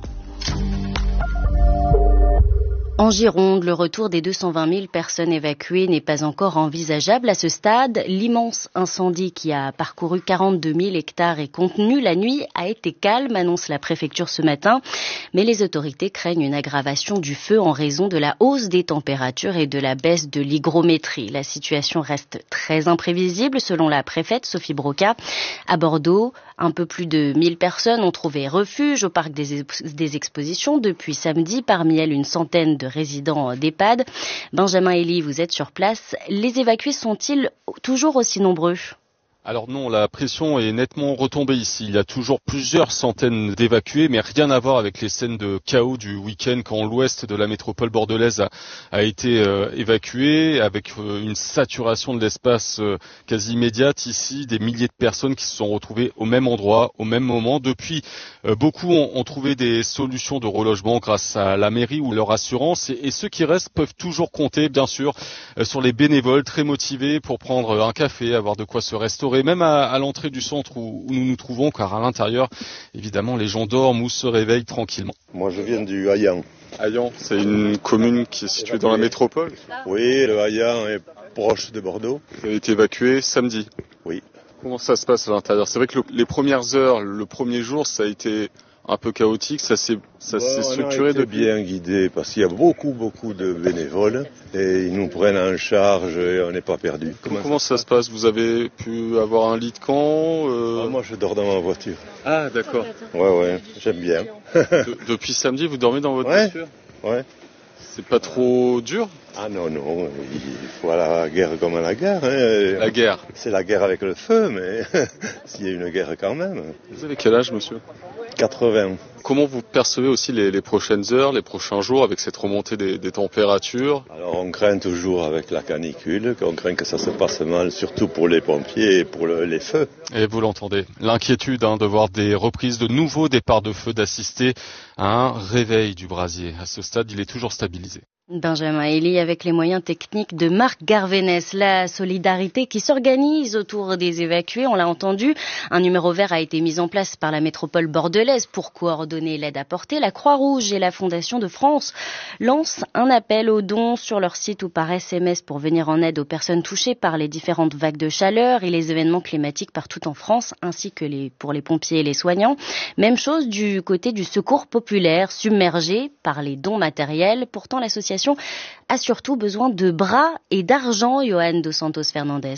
En Gironde, le retour des deux cent vingt mille personnes évacuées n'est pas encore envisageable à ce stade. L'immense incendie qui a parcouru quarante-deux mille hectares et contenu la nuit a été calme, annonce la préfecture ce matin. Mais les autorités craignent une aggravation du feu en raison de la hausse des températures et de la baisse de l'hygrométrie. La situation reste très imprévisible selon la préfète Sophie Broca. À Bordeaux, un peu plus de mille personnes ont trouvé refuge au parc des, exp- des expositions depuis samedi, parmi elles une centaine de résidents d'EHPAD. Benjamin Elie, vous êtes sur place. Les évacués sont-ils toujours aussi nombreux ? Alors non, la pression est nettement retombée ici. Il y a toujours plusieurs centaines d'évacués, mais rien à voir avec les scènes de chaos du week-end quand l'ouest de la métropole bordelaise a, a été euh, évacué, avec euh, une saturation de l'espace euh, quasi immédiate. Ici, des milliers de personnes qui se sont retrouvées au même endroit, au même moment. Depuis, euh, beaucoup ont, ont trouvé des solutions de relogement grâce à la mairie ou leur assurance. Et, et ceux qui restent peuvent toujours compter, bien sûr, euh, sur les bénévoles très motivés pour prendre un café, avoir de quoi se restaurer. Et même à, à l'entrée du centre où, où nous nous trouvons, car à l'intérieur, évidemment, les gens dorment ou se réveillent tranquillement. Moi, je viens du Hayan. Hayan, c'est une commune qui est située dans la métropole. Oui, le Hayan est proche de Bordeaux. Vous avez été évacué samedi. Oui. Comment ça se passe à l'intérieur ? C'est vrai que le, les premières heures, le premier jour, ça a été un peu chaotique, ça s'est, ça bon, s'est structuré on a été depuis. bien guidé parce qu'il y a beaucoup, beaucoup de bénévoles et ils nous prennent en charge et on n'est pas perdu. Comment, comment ça se passe ? Vous avez pu avoir un lit de camp euh... ah, moi, je dors dans ma voiture. Ah, d'accord. Ouais, ouais, j'aime bien. de, depuis samedi, vous dormez dans votre ouais, voiture ? Ouais. C'est pas trop dur ? Ah non, non, il faut aller à la guerre comme à la guerre. Hein. La guerre ? C'est la guerre avec le feu, mais s'il y a une guerre quand même. Vous avez quel âge, monsieur ? quatre-vingts. Comment vous percevez aussi les, les prochaines heures, les prochains jours avec cette remontée des, des températures ? Alors on craint toujours avec la canicule, on craint que ça se passe mal, surtout pour les pompiers et pour le, les feux. Et vous l'entendez, l'inquiétude hein, de voir des reprises de nouveaux départs de feu, d'assister à un réveil du brasier. À ce stade, il est toujours stabilisé. Benjamin Elie avec les moyens techniques de Marc Garvénès. La solidarité qui s'organise autour des évacués, on l'a entendu. Un numéro vert a été mis en place par la métropole bordelaise pour coordonner l'aide apportée. La Croix-Rouge et la Fondation de France lancent un appel aux dons sur leur site ou par S M S pour venir en aide aux personnes touchées par les différentes vagues de chaleur et les événements climatiques partout en France, ainsi que les, pour les pompiers et les soignants. Même chose du côté du secours populaire, submergé par les dons matériels. Pourtant, l'association a surtout besoin de bras et d'argent, Johan dos Santos Fernandez.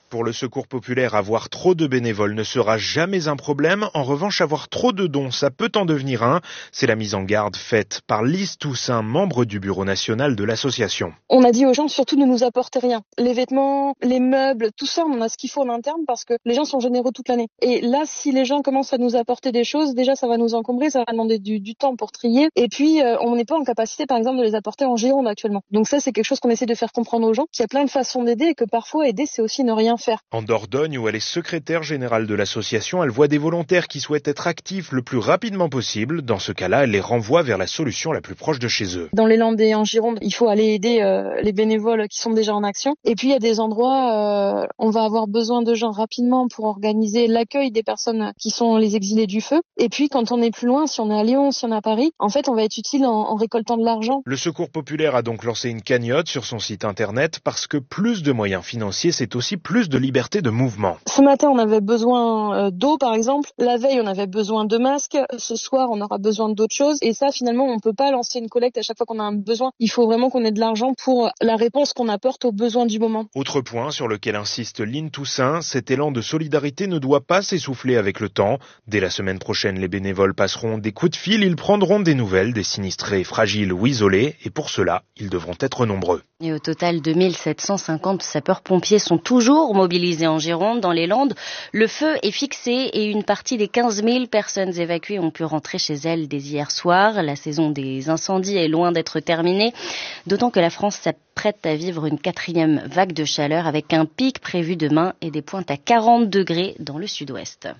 Pour le Secours populaire, avoir trop de bénévoles ne sera jamais un problème. En revanche, avoir trop de dons, ça peut en devenir un. C'est la mise en garde faite par Lise Toussaint, membre du bureau national de l'association. On a dit aux gens surtout de nous apporter rien. Les vêtements, les meubles, tout ça, on en a ce qu'il faut en interne parce que les gens sont généreux toute l'année. Et là, si les gens commencent à nous apporter des choses, déjà ça va nous encombrer, ça va demander du, du temps pour trier. Et puis, euh, on n'est pas en capacité, par exemple, de les apporter en Gironde actuellement. Donc ça, c'est quelque chose qu'on essaie de faire comprendre aux gens, qu'il y a plein de façons d'aider et que parfois aider, c'est aussi ne rien faire. En Dordogne, où elle est secrétaire générale de l'association, elle voit des volontaires qui souhaitent être actifs le plus rapidement possible. Dans ce cas-là, elle les renvoie vers la solution la plus proche de chez eux. Dans les Landes et en Gironde, il faut aller aider euh, les bénévoles qui sont déjà en action. Et puis, il y a des endroits, euh, on va avoir besoin de gens rapidement pour organiser l'accueil des personnes qui sont les exilés du feu. Et puis, quand on est plus loin, si on est à Lyon, si on est à Paris, en fait, on va être utile en, en récoltant de l'argent. Le Secours populaire a donc lancé une cagnotte sur son site internet parce que plus de moyens financiers, c'est aussi plus de liberté de mouvement. Ce matin, on avait besoin d'eau, par exemple. La veille, on avait besoin de masques. Ce soir, on aura besoin d'autres choses. Et ça, finalement, on peut pas lancer une collecte à chaque fois qu'on a un besoin. Il faut vraiment qu'on ait de l'argent pour la réponse qu'on apporte aux besoins du moment. Autre point sur lequel insiste Lynn Toussaint, cet élan de solidarité ne doit pas s'essouffler avec le temps. Dès la semaine prochaine, les bénévoles passeront des coups de fil. Ils prendront des nouvelles des sinistrés fragiles ou isolés. Et pour cela, ils devront être nombreux. Et au total, deux mille sept cent cinquante sapeurs-pompiers sont toujours mobilisés en Gironde, dans les Landes. Le feu est fixé et une partie des quinze mille personnes évacuées ont pu rentrer chez elles dès hier soir. La saison des incendies est loin d'être terminée, d'autant que la France s'apprête à vivre une quatrième vague de chaleur avec un pic prévu demain et des pointes à quarante degrés dans le sud-ouest.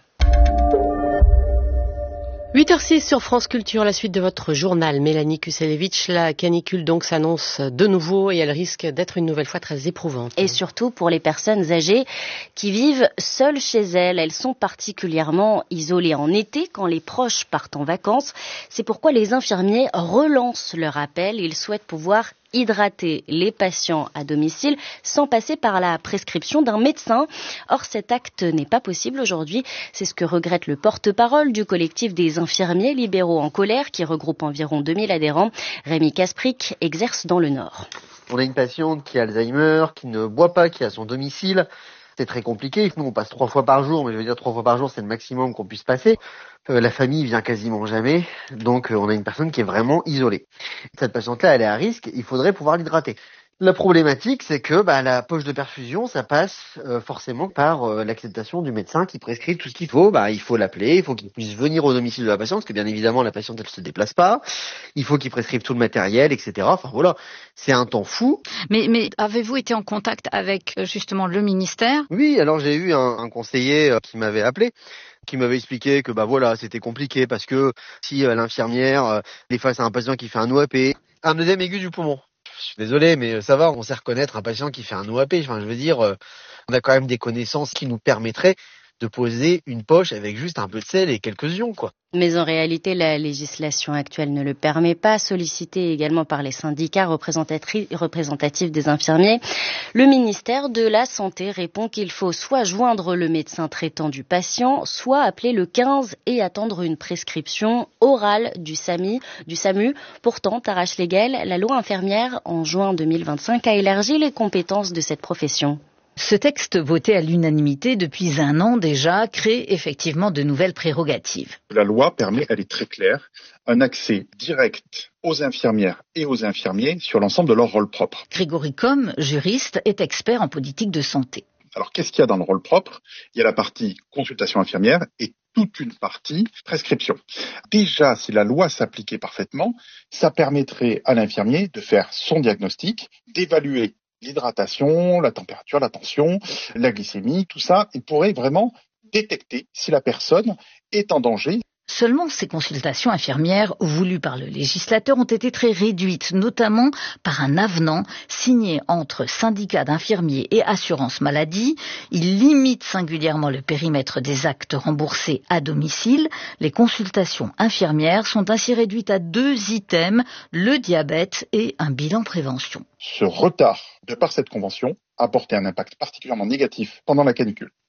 huit heures six sur France Culture, la suite de votre journal. Mélanie Kuselevitch, la canicule donc s'annonce de nouveau et elle risque d'être une nouvelle fois très éprouvante. Et surtout pour les personnes âgées qui vivent seules chez elles. Elles sont particulièrement isolées en été quand les proches partent en vacances. C'est pourquoi les infirmiers relancent leur appel. Ils souhaitent pouvoir hydrater les patients à domicile sans passer par la prescription d'un médecin. Or, cet acte n'est pas possible aujourd'hui. C'est ce que regrette le porte-parole du collectif des infirmiers libéraux en colère qui regroupe environ deux mille adhérents. Rémi Kasprick exerce dans le Nord. On a une patiente qui a Alzheimer, qui ne boit pas, qui est à son domicile. C'est très compliqué. Nous, on passe trois fois par jour, mais je veux dire trois fois par jour, c'est le maximum qu'on puisse passer. Euh, la famille vient quasiment jamais, donc euh, on a une personne qui est vraiment isolée. Cette patiente-là, elle est à risque, il faudrait pouvoir l'hydrater. La problématique, c'est que bah, la poche de perfusion, ça passe euh, forcément par euh, l'acceptation du médecin qui prescrit tout ce qu'il faut. Bah, il faut l'appeler, il faut qu'il puisse venir au domicile de la patiente, parce que bien évidemment, la patiente, elle se déplace pas. Il faut qu'il prescrive tout le matériel, et cetera. Enfin voilà, c'est un temps fou. Mais, mais avez-vous été en contact avec justement le ministère ? Oui, alors j'ai eu un, un conseiller euh, qui m'avait appelé, qui m'avait expliqué que bah voilà, c'était compliqué parce que si euh, l'infirmière euh, est face à un patient qui fait un O A P, un œdème aigu du poumon. Je suis désolé, mais ça va, on sait reconnaître un patient qui fait un O A P. Enfin, je veux dire, euh, on a quand même des connaissances qui nous permettraient de poser une poche avec juste un peu de sel et quelques ions, quoi. Mais en réalité, la législation actuelle ne le permet pas. Sollicité également par les syndicats représentatifs des infirmiers, le ministère de la Santé répond qu'il faut soit joindre le médecin traitant du patient, soit appeler le quinze et attendre une prescription orale du SAMI, du SAMU. Pourtant, Tarache Légal, la loi infirmière en juin deux mille vingt-cinq a élargi les compétences de cette profession. Ce texte voté à l'unanimité depuis un an déjà crée effectivement de nouvelles prérogatives. La loi permet, elle est très claire, un accès direct aux infirmières et aux infirmiers sur l'ensemble de leur rôle propre. Grégory Combes, juriste, est expert en politique de santé. Alors qu'est-ce qu'il y a dans le rôle propre ? Il y a la partie consultation infirmière et toute une partie prescription. Déjà, si la loi s'appliquait parfaitement, ça permettrait à l'infirmier de faire son diagnostic, d'évaluer l'hydratation, la température, la tension, la glycémie, tout ça, il pourrait vraiment détecter si la personne est en danger. Seulement, ces consultations infirmières voulues par le législateur ont été très réduites, notamment par un avenant signé entre syndicats d'infirmiers et assurance maladie. Il limite singulièrement le périmètre des actes remboursés à domicile. Les consultations infirmières sont ainsi réduites à deux items, le diabète et un bilan prévention. Ce retard, de par cette convention, a apporté un impact particulièrement négatif pendant la canicule.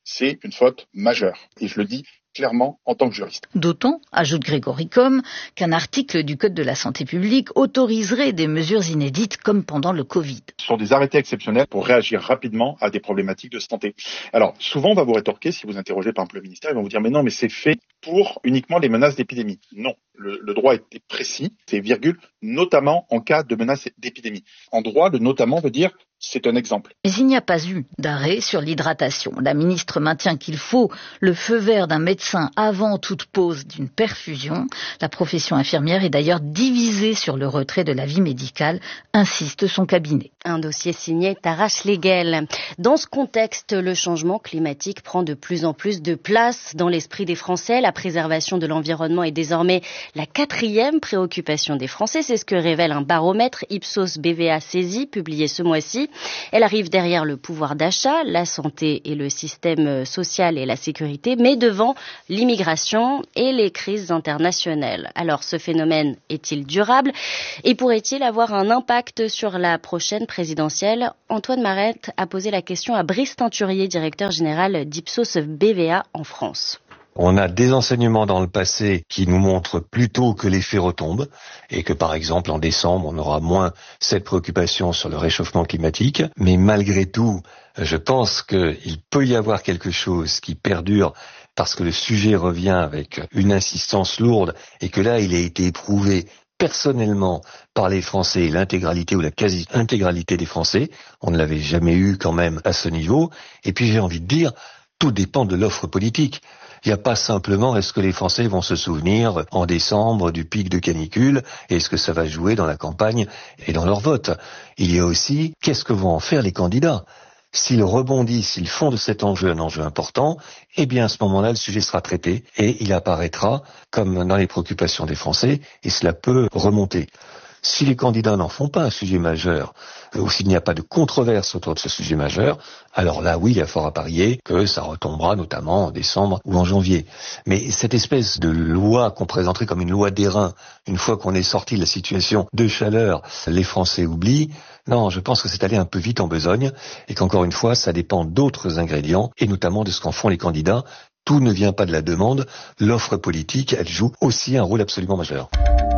c'est une faute majeure. Et je le dis clairement en tant que juriste. D'autant, ajoute Grégory Combes, qu'un article du Code de la santé publique autoriserait des mesures inédites comme pendant le Covid. Ce sont des arrêtés exceptionnels pour réagir rapidement à des problématiques de santé. Alors, souvent, on va vous rétorquer, si vous interrogez par exemple le ministère, ils vont vous dire, mais non, mais c'est fait pour uniquement les menaces d'épidémie. Non, le, le droit est précis, c'est virgule, notamment en cas de menace d'épidémie. En droit, le notamment veut dire, c'est un exemple. Mais il n'y a pas eu d'arrêt sur l'hydratation. La ministre maintient qu'il faut le feu vert d'un médecin avant toute pause d'une perfusion. La profession infirmière est d'ailleurs divisée sur le retrait de l'avis médical, insiste son cabinet. Un dossier signé Tarash Legel. Dans ce contexte, le changement climatique prend de plus en plus de place dans l'esprit des Français. La préservation de l'environnement est désormais la quatrième préoccupation des Français. C'est ce que révèle un baromètre Ipsos B V A Saisi publié ce mois-ci. Elle arrive derrière le pouvoir d'achat, la santé et le système social et la sécurité, mais devant l'immigration et les crises internationales. Alors, ce phénomène est-il durable et pourrait-il avoir un impact sur la prochaine présidentielle? Antoine Marette a posé la question à Brice Teinturier, directeur général d'Ipsos B V A en France. On a des enseignements dans le passé qui nous montrent plutôt que les faits retombent et que par exemple en décembre on aura moins cette préoccupation sur le réchauffement climatique. Mais malgré tout, je pense qu'il peut y avoir quelque chose qui perdure parce que le sujet revient avec une insistance lourde et que là il a été éprouvé personnellement par les Français, l'intégralité ou la quasi-intégralité des Français. On ne l'avait jamais eu quand même à ce niveau. Et puis j'ai envie de dire, tout dépend de l'offre politique. Il n'y a pas simplement est-ce que les Français vont se souvenir en décembre du pic de canicule et est-ce que ça va jouer dans la campagne et dans leur vote. Il y a aussi qu'est-ce que vont en faire les candidats. S'ils rebondissent, s'ils font de cet enjeu un enjeu important, eh bien à ce moment-là, le sujet sera traité et il apparaîtra comme dans les préoccupations des Français et cela peut remonter. Si les candidats n'en font pas un sujet majeur, ou s'il n'y a pas de controverse autour de ce sujet majeur, alors là, oui, il y a fort à parier que ça retombera notamment en décembre ou en janvier. Mais cette espèce de loi qu'on présenterait comme une loi d'airain, une fois qu'on est sorti de la situation de chaleur, les Français oublient. Non, je pense que c'est allé un peu vite en besogne et qu'encore une fois, ça dépend d'autres ingrédients et notamment de ce qu'en font les candidats. Tout ne vient pas de la demande. L'offre politique, elle joue aussi un rôle absolument majeur.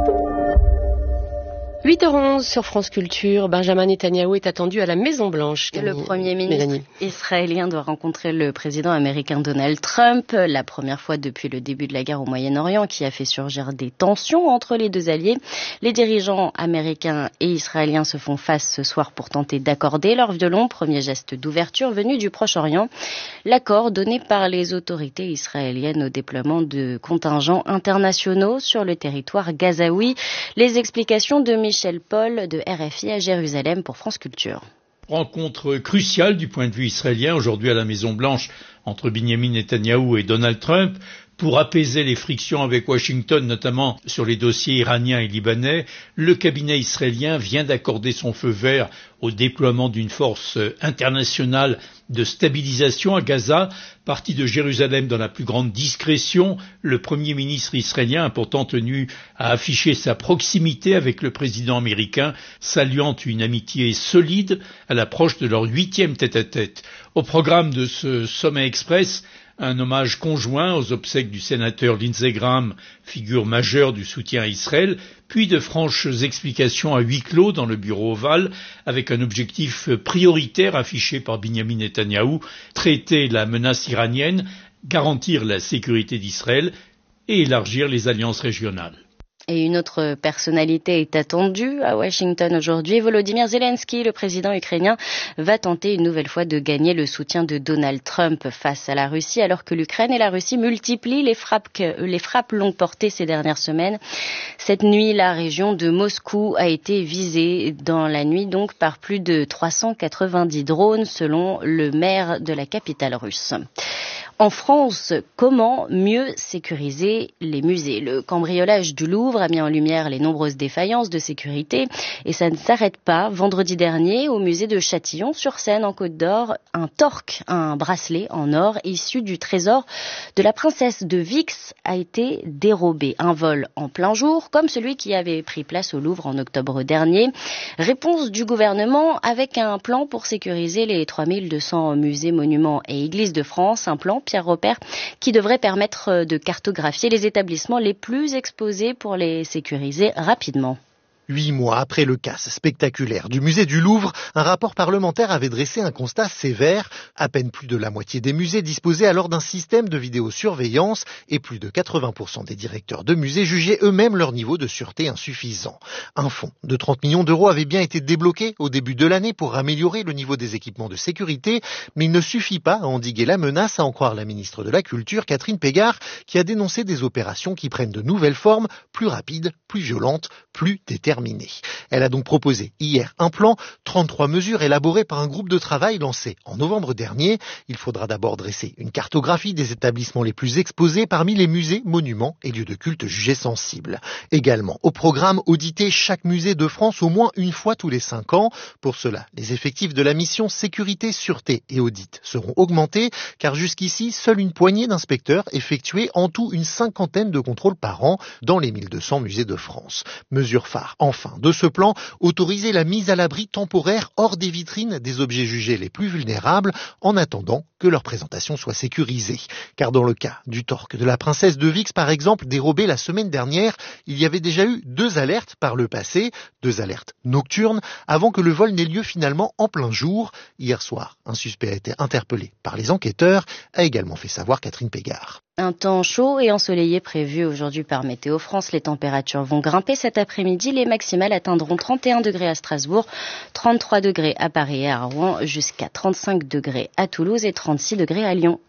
huit heures onze sur France Culture, Benjamin Netanyahou est attendu à la Maison-Blanche. Le Premier ministre Mélanie. israélien doit rencontrer le président américain Donald Trump, la première fois depuis le début de la guerre au Moyen-Orient qui a fait surgir des tensions entre les deux alliés. Les dirigeants américains et israéliens se font face ce soir pour tenter d'accorder leur violon, premier geste d'ouverture venu du Proche-Orient. L'accord donné par les autorités israéliennes au déploiement de contingents internationaux sur le territoire gazaoui. Les explications de Michel Paul de R F I à Jérusalem pour France Culture. Rencontre cruciale du point de vue israélien aujourd'hui à la Maison-Blanche entre Benjamin Netanyahou et Donald Trump pour apaiser les frictions avec Washington, notamment sur les dossiers iraniens et libanais. Le cabinet israélien vient d'accorder son feu vert au déploiement d'une force internationale de stabilisation à Gaza, parti de Jérusalem dans la plus grande discrétion. Le Premier ministre israélien a pourtant tenu à afficher sa proximité avec le président américain, saluant une amitié solide à l'approche de leur huitième tête-à-tête. Au programme de ce sommet express, un hommage conjoint aux obsèques du sénateur Lindsey Graham, figure majeure du soutien à Israël, puis de franches explications à huis clos dans le bureau ovale, avec un objectif prioritaire affiché par Benjamin Netanyahou, traiter la menace iranienne, garantir la sécurité d'Israël et élargir les alliances régionales. Et une autre personnalité est attendue à Washington aujourd'hui. Volodymyr Zelensky, le président ukrainien, va tenter une nouvelle fois de gagner le soutien de Donald Trump face à la Russie, alors que l'Ukraine et la Russie multiplient les frappes, les frappes longue portée ces dernières semaines. Cette nuit, la région de Moscou a été visée dans la nuit donc par plus de trois cent quatre-vingt-dix drones, selon le maire de la capitale russe. En France, comment mieux sécuriser les musées ? Le cambriolage du Louvre a mis en lumière les nombreuses défaillances de sécurité et ça ne s'arrête pas. Vendredi dernier, au musée de Châtillon-sur-Seine en Côte d'Or, un torque, un bracelet en or issu du trésor de la princesse de Vix a été dérobé. Un vol en plein jour, comme celui qui avait pris place au Louvre en octobre dernier. Réponse du gouvernement avec un plan pour sécuriser les trois mille deux cents musées, monuments et églises de France. Un plan, Pierre Robert, qui devrait permettre de cartographier les établissements les plus exposés pour les sécuriser rapidement. Huit mois après le casse spectaculaire du musée du Louvre, un rapport parlementaire avait dressé un constat sévère. À peine plus de la moitié des musées disposaient alors d'un système de vidéosurveillance et plus de quatre-vingts pour cent des directeurs de musées jugeaient eux-mêmes leur niveau de sûreté insuffisant. Un fonds de trente millions d'euros avait bien été débloqué au début de l'année pour améliorer le niveau des équipements de sécurité, mais il ne suffit pas à endiguer la menace, à en croire la ministre de la Culture, Catherine Pégard, qui a dénoncé des opérations qui prennent de nouvelles formes, plus rapides, plus violentes, plus déterminées. Elle a donc proposé hier un plan, trente-trois mesures élaborées par un groupe de travail lancé en novembre dernier. Il faudra d'abord dresser une cartographie des établissements les plus exposés parmi les musées, monuments et lieux de culte jugés sensibles. Également au programme, auditer chaque musée de France au moins une fois tous les cinq ans. Pour cela, les effectifs de la mission sécurité, sûreté et audit seront augmentés, car jusqu'ici, seule une poignée d'inspecteurs effectuaient en tout une cinquantaine de contrôles par an dans les mille deux cents musées de France. Mesure phare, enfin, de ce plan, autoriser la mise à l'abri temporaire hors des vitrines des objets jugés les plus vulnérables en attendant que leur présentation soit sécurisée. Car dans le cas du torque de la princesse de Vix, par exemple, dérobé la semaine dernière, il y avait déjà eu deux alertes par le passé, deux alertes nocturnes, avant que le vol n'ait lieu finalement en plein jour. Hier soir, un suspect a été interpellé par les enquêteurs, a également fait savoir Catherine Pégard. Un temps chaud et ensoleillé prévu aujourd'hui par Météo France. Les températures vont grimper cet après-midi. Les maximales atteindront trente et un degrés à Strasbourg, trente-trois degrés à Paris et à Rouen, jusqu'à trente-cinq degrés à Toulouse et trente-six degrés à Lyon.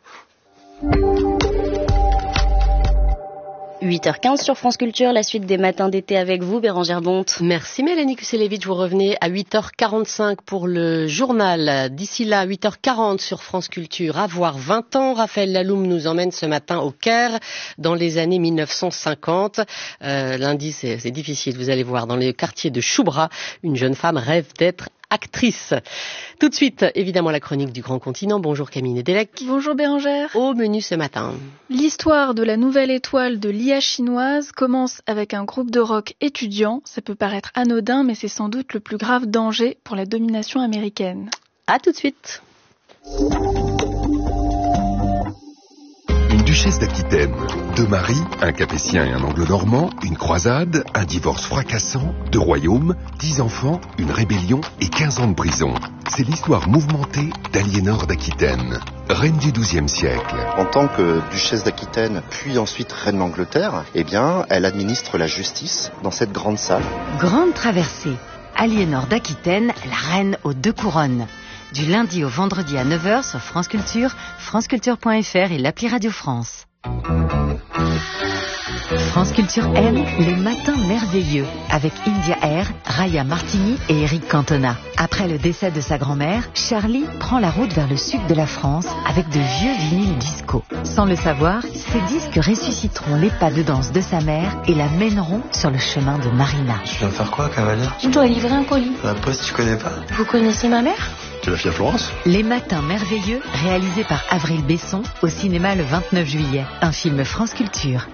huit heures quinze sur France Culture, la suite des matins d'été avec vous, Bérangère Bonte. Merci Mélanie Kuselevitch, vous revenez à huit heures quarante-cinq pour le journal. D'ici là, huit heures quarante sur France Culture, avoir vingt ans, Raphaël Laloum nous emmène ce matin au Caire, dans les années mille neuf cent cinquante. Euh, lundi, c'est, c'est difficile, vous allez voir, dans le quartier de Choubra, une jeune femme rêve d'être actrice. Tout de suite, évidemment, la chronique du Grand Continent. Bonjour Camille Nedelec. Bonjour Bérangère. Au menu ce matin. L'histoire de la nouvelle étoile de l'I A chinoise commence avec un groupe de rock étudiant. Ça peut paraître anodin, mais c'est sans doute le plus grave danger pour la domination américaine. À tout de suite. Une duchesse d'Aquitaine, deux maris, un capétien et un anglo-normand, une croisade, un divorce fracassant, deux royaumes, dix enfants, une rébellion et quinze ans de prison. C'est l'histoire mouvementée d'Aliénor d'Aquitaine, reine du douzième siècle. En tant que duchesse d'Aquitaine, puis ensuite reine d'Angleterre, eh bien, elle administre la justice dans cette grande salle. Grande traversée. Aliénor d'Aquitaine, la reine aux deux couronnes. Du lundi au vendredi à neuf heures sur France Culture, franceculture point f r et l'appli Radio France. France Culture aime les matins merveilleux avec India Air, Raya Martini et Eric Cantona. Après le décès de sa grand-mère, Charlie prend la route vers le sud de la France avec de vieux vinyles disco. Sans le savoir, ces disques ressusciteront les pas de danse de sa mère et la mèneront sur le chemin de Marina. Tu viens faire quoi, cavalier? Je dois livrer un colis. La poste, tu connais pas? Vous connaissez ma mère? Tu l'as fait à Florence? Les matins merveilleux, réalisé par Avril Besson, au cinéma le vingt-neuf juillet. Un film France Culture.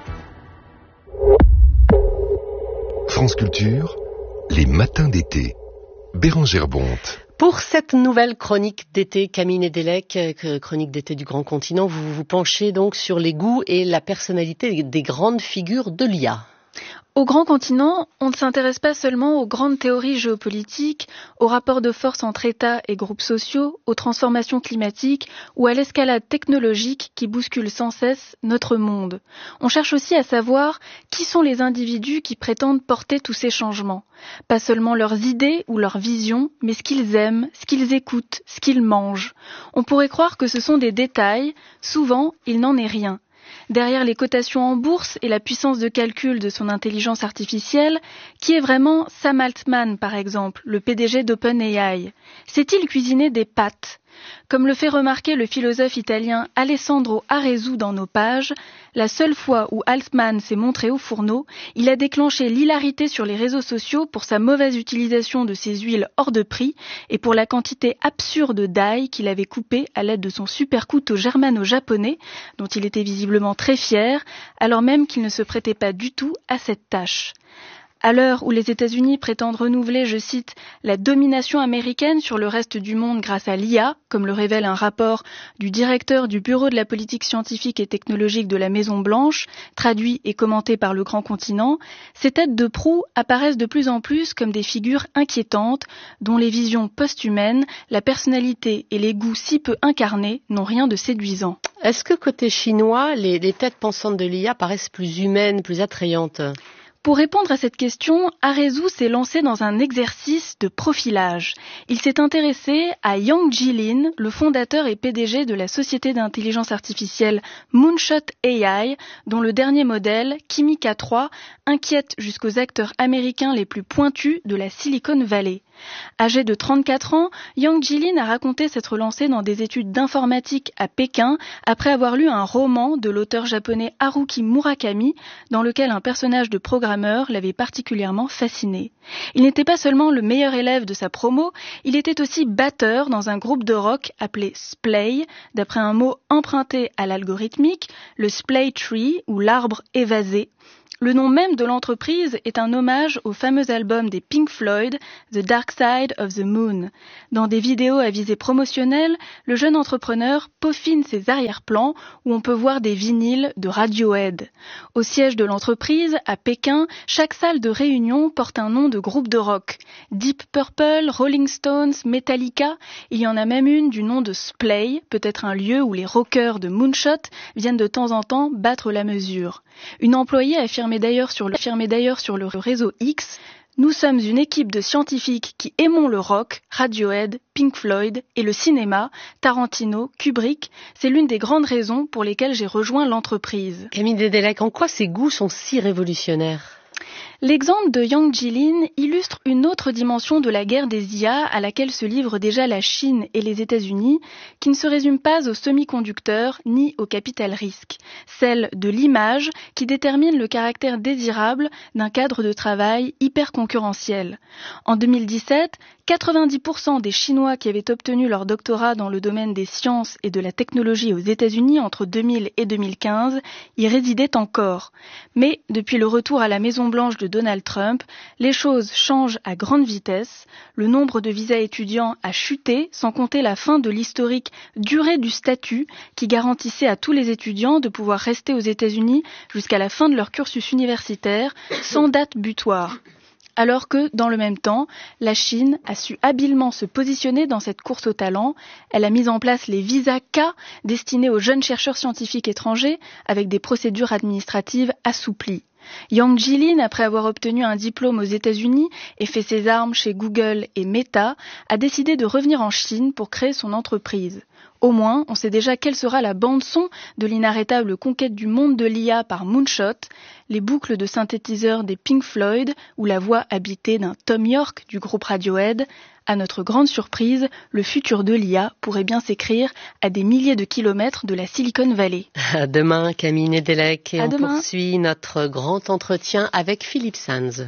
France Culture, les matins d'été. Bérangère Bonte. Pour cette nouvelle chronique d'été, Camille Nedelec, chronique d'été du Grand Continent, vous vous penchez donc sur les goûts et la personnalité des grandes figures de l'I A. Au Grand Continent, on ne s'intéresse pas seulement aux grandes théories géopolitiques, aux rapports de force entre États et groupes sociaux, aux transformations climatiques ou à l'escalade technologique qui bouscule sans cesse notre monde. On cherche aussi à savoir qui sont les individus qui prétendent porter tous ces changements. Pas seulement leurs idées ou leurs visions, mais ce qu'ils aiment, ce qu'ils écoutent, ce qu'ils mangent. On pourrait croire que ce sont des détails, souvent il n'en est rien. Derrière les cotations en bourse et la puissance de calcul de son intelligence artificielle, qui est vraiment Sam Altman, par exemple, le P D G d'OpenAI? Sait-il cuisiner des pâtes? Comme le fait remarquer le philosophe italien Alessandro Arezzo dans nos pages, la seule fois où Altman s'est montré au fourneau, il a déclenché l'hilarité sur les réseaux sociaux pour sa mauvaise utilisation de ses huiles hors de prix et pour la quantité absurde d'ail qu'il avait coupé à l'aide de son super couteau germano-japonais, dont il était visiblement très fier, alors même qu'il ne se prêtait pas du tout à cette tâche. À l'heure où les États-Unis prétendent renouveler, je cite, la domination américaine sur le reste du monde grâce à l'I A, comme le révèle un rapport du directeur du Bureau de la politique scientifique et technologique de la Maison-Blanche, traduit et commenté par le Grand Continent, ces têtes de proue apparaissent de plus en plus comme des figures inquiétantes, dont les visions post-humaines, la personnalité et les goûts si peu incarnés n'ont rien de séduisant. Est-ce que côté chinois, les, les têtes pensantes de l'I A paraissent plus humaines, plus attrayantes ? Pour répondre à cette question, Arezzo s'est lancé dans un exercice de profilage. Il s'est intéressé à Yang Jilin, le fondateur et P D G de la société d'intelligence artificielle Moonshot A I, dont le dernier modèle, Kimi K trois, inquiète jusqu'aux acteurs américains les plus pointus de la Silicon Valley. Âgé de trente-quatre ans, Yang Jilin a raconté s'être lancé dans des études d'informatique à Pékin après avoir lu un roman de l'auteur japonais Haruki Murakami dans lequel un personnage de programmeur l'avait particulièrement fasciné. Il n'était pas seulement le meilleur élève de sa promo, il était aussi batteur dans un groupe de rock appelé Splay, d'après un mot emprunté à l'algorithmique, le Splay Tree ou l'arbre évasé. Le nom même de l'entreprise est un hommage au fameux album des Pink Floyd, The Dark Side of the Moon. Dans des vidéos à visée promotionnelle, le jeune entrepreneur peaufine ses arrière-plans où on peut voir des vinyles de Radiohead. Au siège de l'entreprise, à Pékin, chaque salle de réunion porte un nom de groupe de rock. Deep Purple, Rolling Stones, Metallica, il y en a même une du nom de Splay, peut-être un lieu où les rockers de Moonshot viennent de temps en temps battre la mesure. Une employée affirmait d'ailleurs sur le, affirmait d'ailleurs sur le réseau X « Nous sommes une équipe de scientifiques qui aimons le rock, Radiohead, Pink Floyd et le cinéma, Tarantino, Kubrick. C'est l'une des grandes raisons pour lesquelles j'ai rejoint l'entreprise. » Camille Dedelec, en quoi ces goûts sont si révolutionnaires ? L'exemple de Yang Jilin illustre une autre dimension de la guerre des I A à laquelle se livrent déjà la Chine et les États-Unis, qui ne se résume pas aux semi-conducteurs ni au capital risque, celle de l'image qui détermine le caractère désirable d'un cadre de travail hyper concurrentiel. En deux mille dix-sept, quatre-vingt-dix pour cent des Chinois qui avaient obtenu leur doctorat dans le domaine des sciences et de la technologie aux États-Unis entre deux mille et deux mille quinze y résidaient encore. Mais depuis le retour à la Maison-Blanche de Donald Trump, les choses changent à grande vitesse. Le nombre de visas étudiants a chuté, sans compter la fin de l'historique durée du statut qui garantissait à tous les étudiants de pouvoir rester aux États-Unis jusqu'à la fin de leur cursus universitaire, sans date butoir. Alors que, dans le même temps, la Chine a su habilement se positionner dans cette course au talent. Elle a mis en place les visas K destinés aux jeunes chercheurs scientifiques étrangers avec des procédures administratives assouplies. Yang Jilin, après avoir obtenu un diplôme aux États-Unis et fait ses armes chez Google et Meta, a décidé de revenir en Chine pour créer son entreprise. Au moins, on sait déjà quelle sera la bande-son de l'inarrêtable conquête du monde de l'I A par Moonshot, les boucles de synthétiseurs des Pink Floyd ou la voix habitée d'un Tom York du groupe Radiohead. À notre grande surprise, le futur de l'I A pourrait bien s'écrire à des milliers de kilomètres de la Silicon Valley. À demain, Camille Nedelec, et à on demain. poursuit notre grand entretien avec Philippe Sands.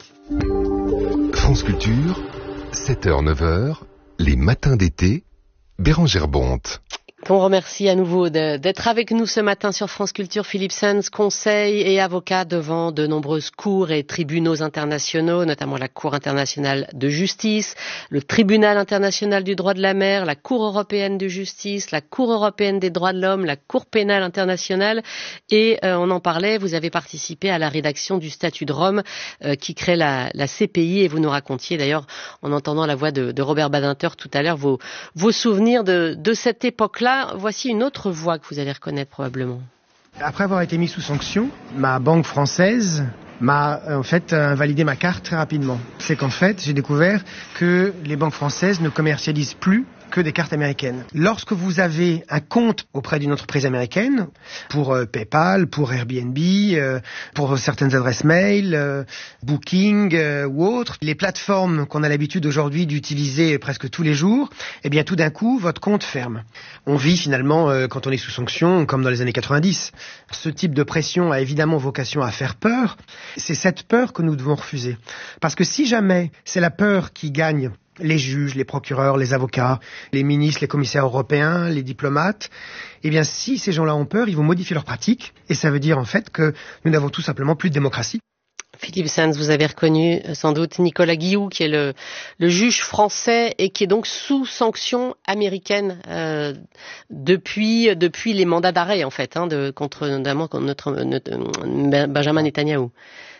France Culture, sept heures neuf heures, les matins d'été, Bérangère Bonte. On remercie à nouveau de, d'être avec nous ce matin sur France Culture. Philippe Sands, conseil et avocat devant de nombreuses cours et tribunaux internationaux, notamment la Cour internationale de justice, le Tribunal international du droit de la mer, la Cour européenne de justice, la Cour européenne des droits de l'homme, la Cour pénale internationale. Et euh, on en parlait, vous avez participé à la rédaction du statut de Rome euh, qui crée la, la C P I, et vous nous racontiez d'ailleurs, en entendant la voix de, de Robert Badinter tout à l'heure, vos, vos souvenirs de, de cette époque-là. Voici une autre voix que vous allez reconnaître probablement. Après avoir été mis sous sanction, ma banque française m'a en fait invalidé ma carte très rapidement. C'est qu'en fait, j'ai découvert que les banques françaises ne commercialisent plus que des cartes américaines. Lorsque vous avez un compte auprès d'une entreprise américaine, pour euh, PayPal, pour Airbnb, euh, pour certaines adresses mail, euh, Booking euh, ou autres, les plateformes qu'on a l'habitude aujourd'hui d'utiliser presque tous les jours, eh bien tout d'un coup, votre compte ferme. On vit finalement, euh, quand on est sous sanction, comme dans les années quatre-vingt-dix. Ce type de pression a évidemment vocation à faire peur. C'est cette peur que nous devons refuser. Parce que si jamais c'est la peur qui gagne les juges, les procureurs, les avocats, les ministres, les commissaires européens, les diplomates, eh bien si ces gens-là ont peur, ils vont modifier leurs pratiques. Et ça veut dire en fait que nous n'avons tout simplement plus de démocratie. Philippe Sands, vous avez reconnu sans doute Nicolas Guillou, qui est le, le juge français et qui est donc sous sanction américaine euh, depuis, depuis les mandats d'arrêt en fait, hein, de, contre notamment contre notre, notre Benjamin Netanyahou.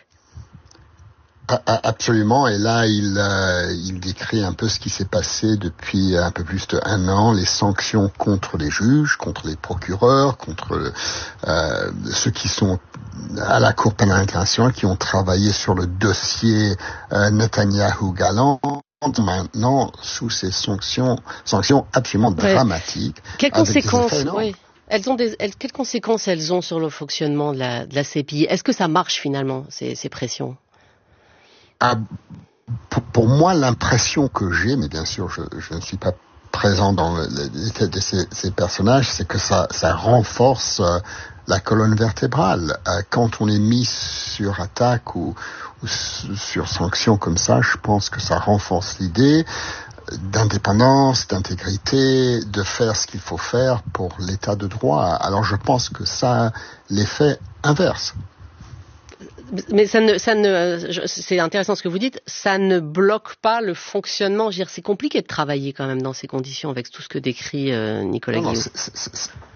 Absolument, et là il, euh, il décrit un peu ce qui s'est passé depuis un peu plus d'un an, les sanctions contre les juges, contre les procureurs, contre euh, ceux qui sont à la Cour pénale internationale, qui ont travaillé sur le dossier euh, Netanyahou-Galland, maintenant sous ces sanctions, sanctions absolument ouais. dramatiques. Quelles conséquences oui. Elles ont des, elles, quelles conséquences elles ont sur le fonctionnement de la, de la C P I? Est-ce que ça marche finalement, ces, ces pressions? Ah, pour, pour moi, l'impression que j'ai, mais bien sûr, je, je ne suis pas présent dans les têtes de ces, ces personnages, c'est que ça, ça renforce euh, la colonne vertébrale. Euh, quand on est mis sur attaque ou, ou sur sanction comme ça, je pense que ça renforce l'idée d'indépendance, d'intégrité, de faire ce qu'il faut faire pour l'état de droit. Alors je pense que ça a l'effet inverse. Mais ça ne, ça ne, c'est intéressant ce que vous dites, ça ne bloque pas le fonctionnement. Je veux dire, c'est compliqué de travailler quand même dans ces conditions avec tout ce que décrit euh, Nicolas Guillou.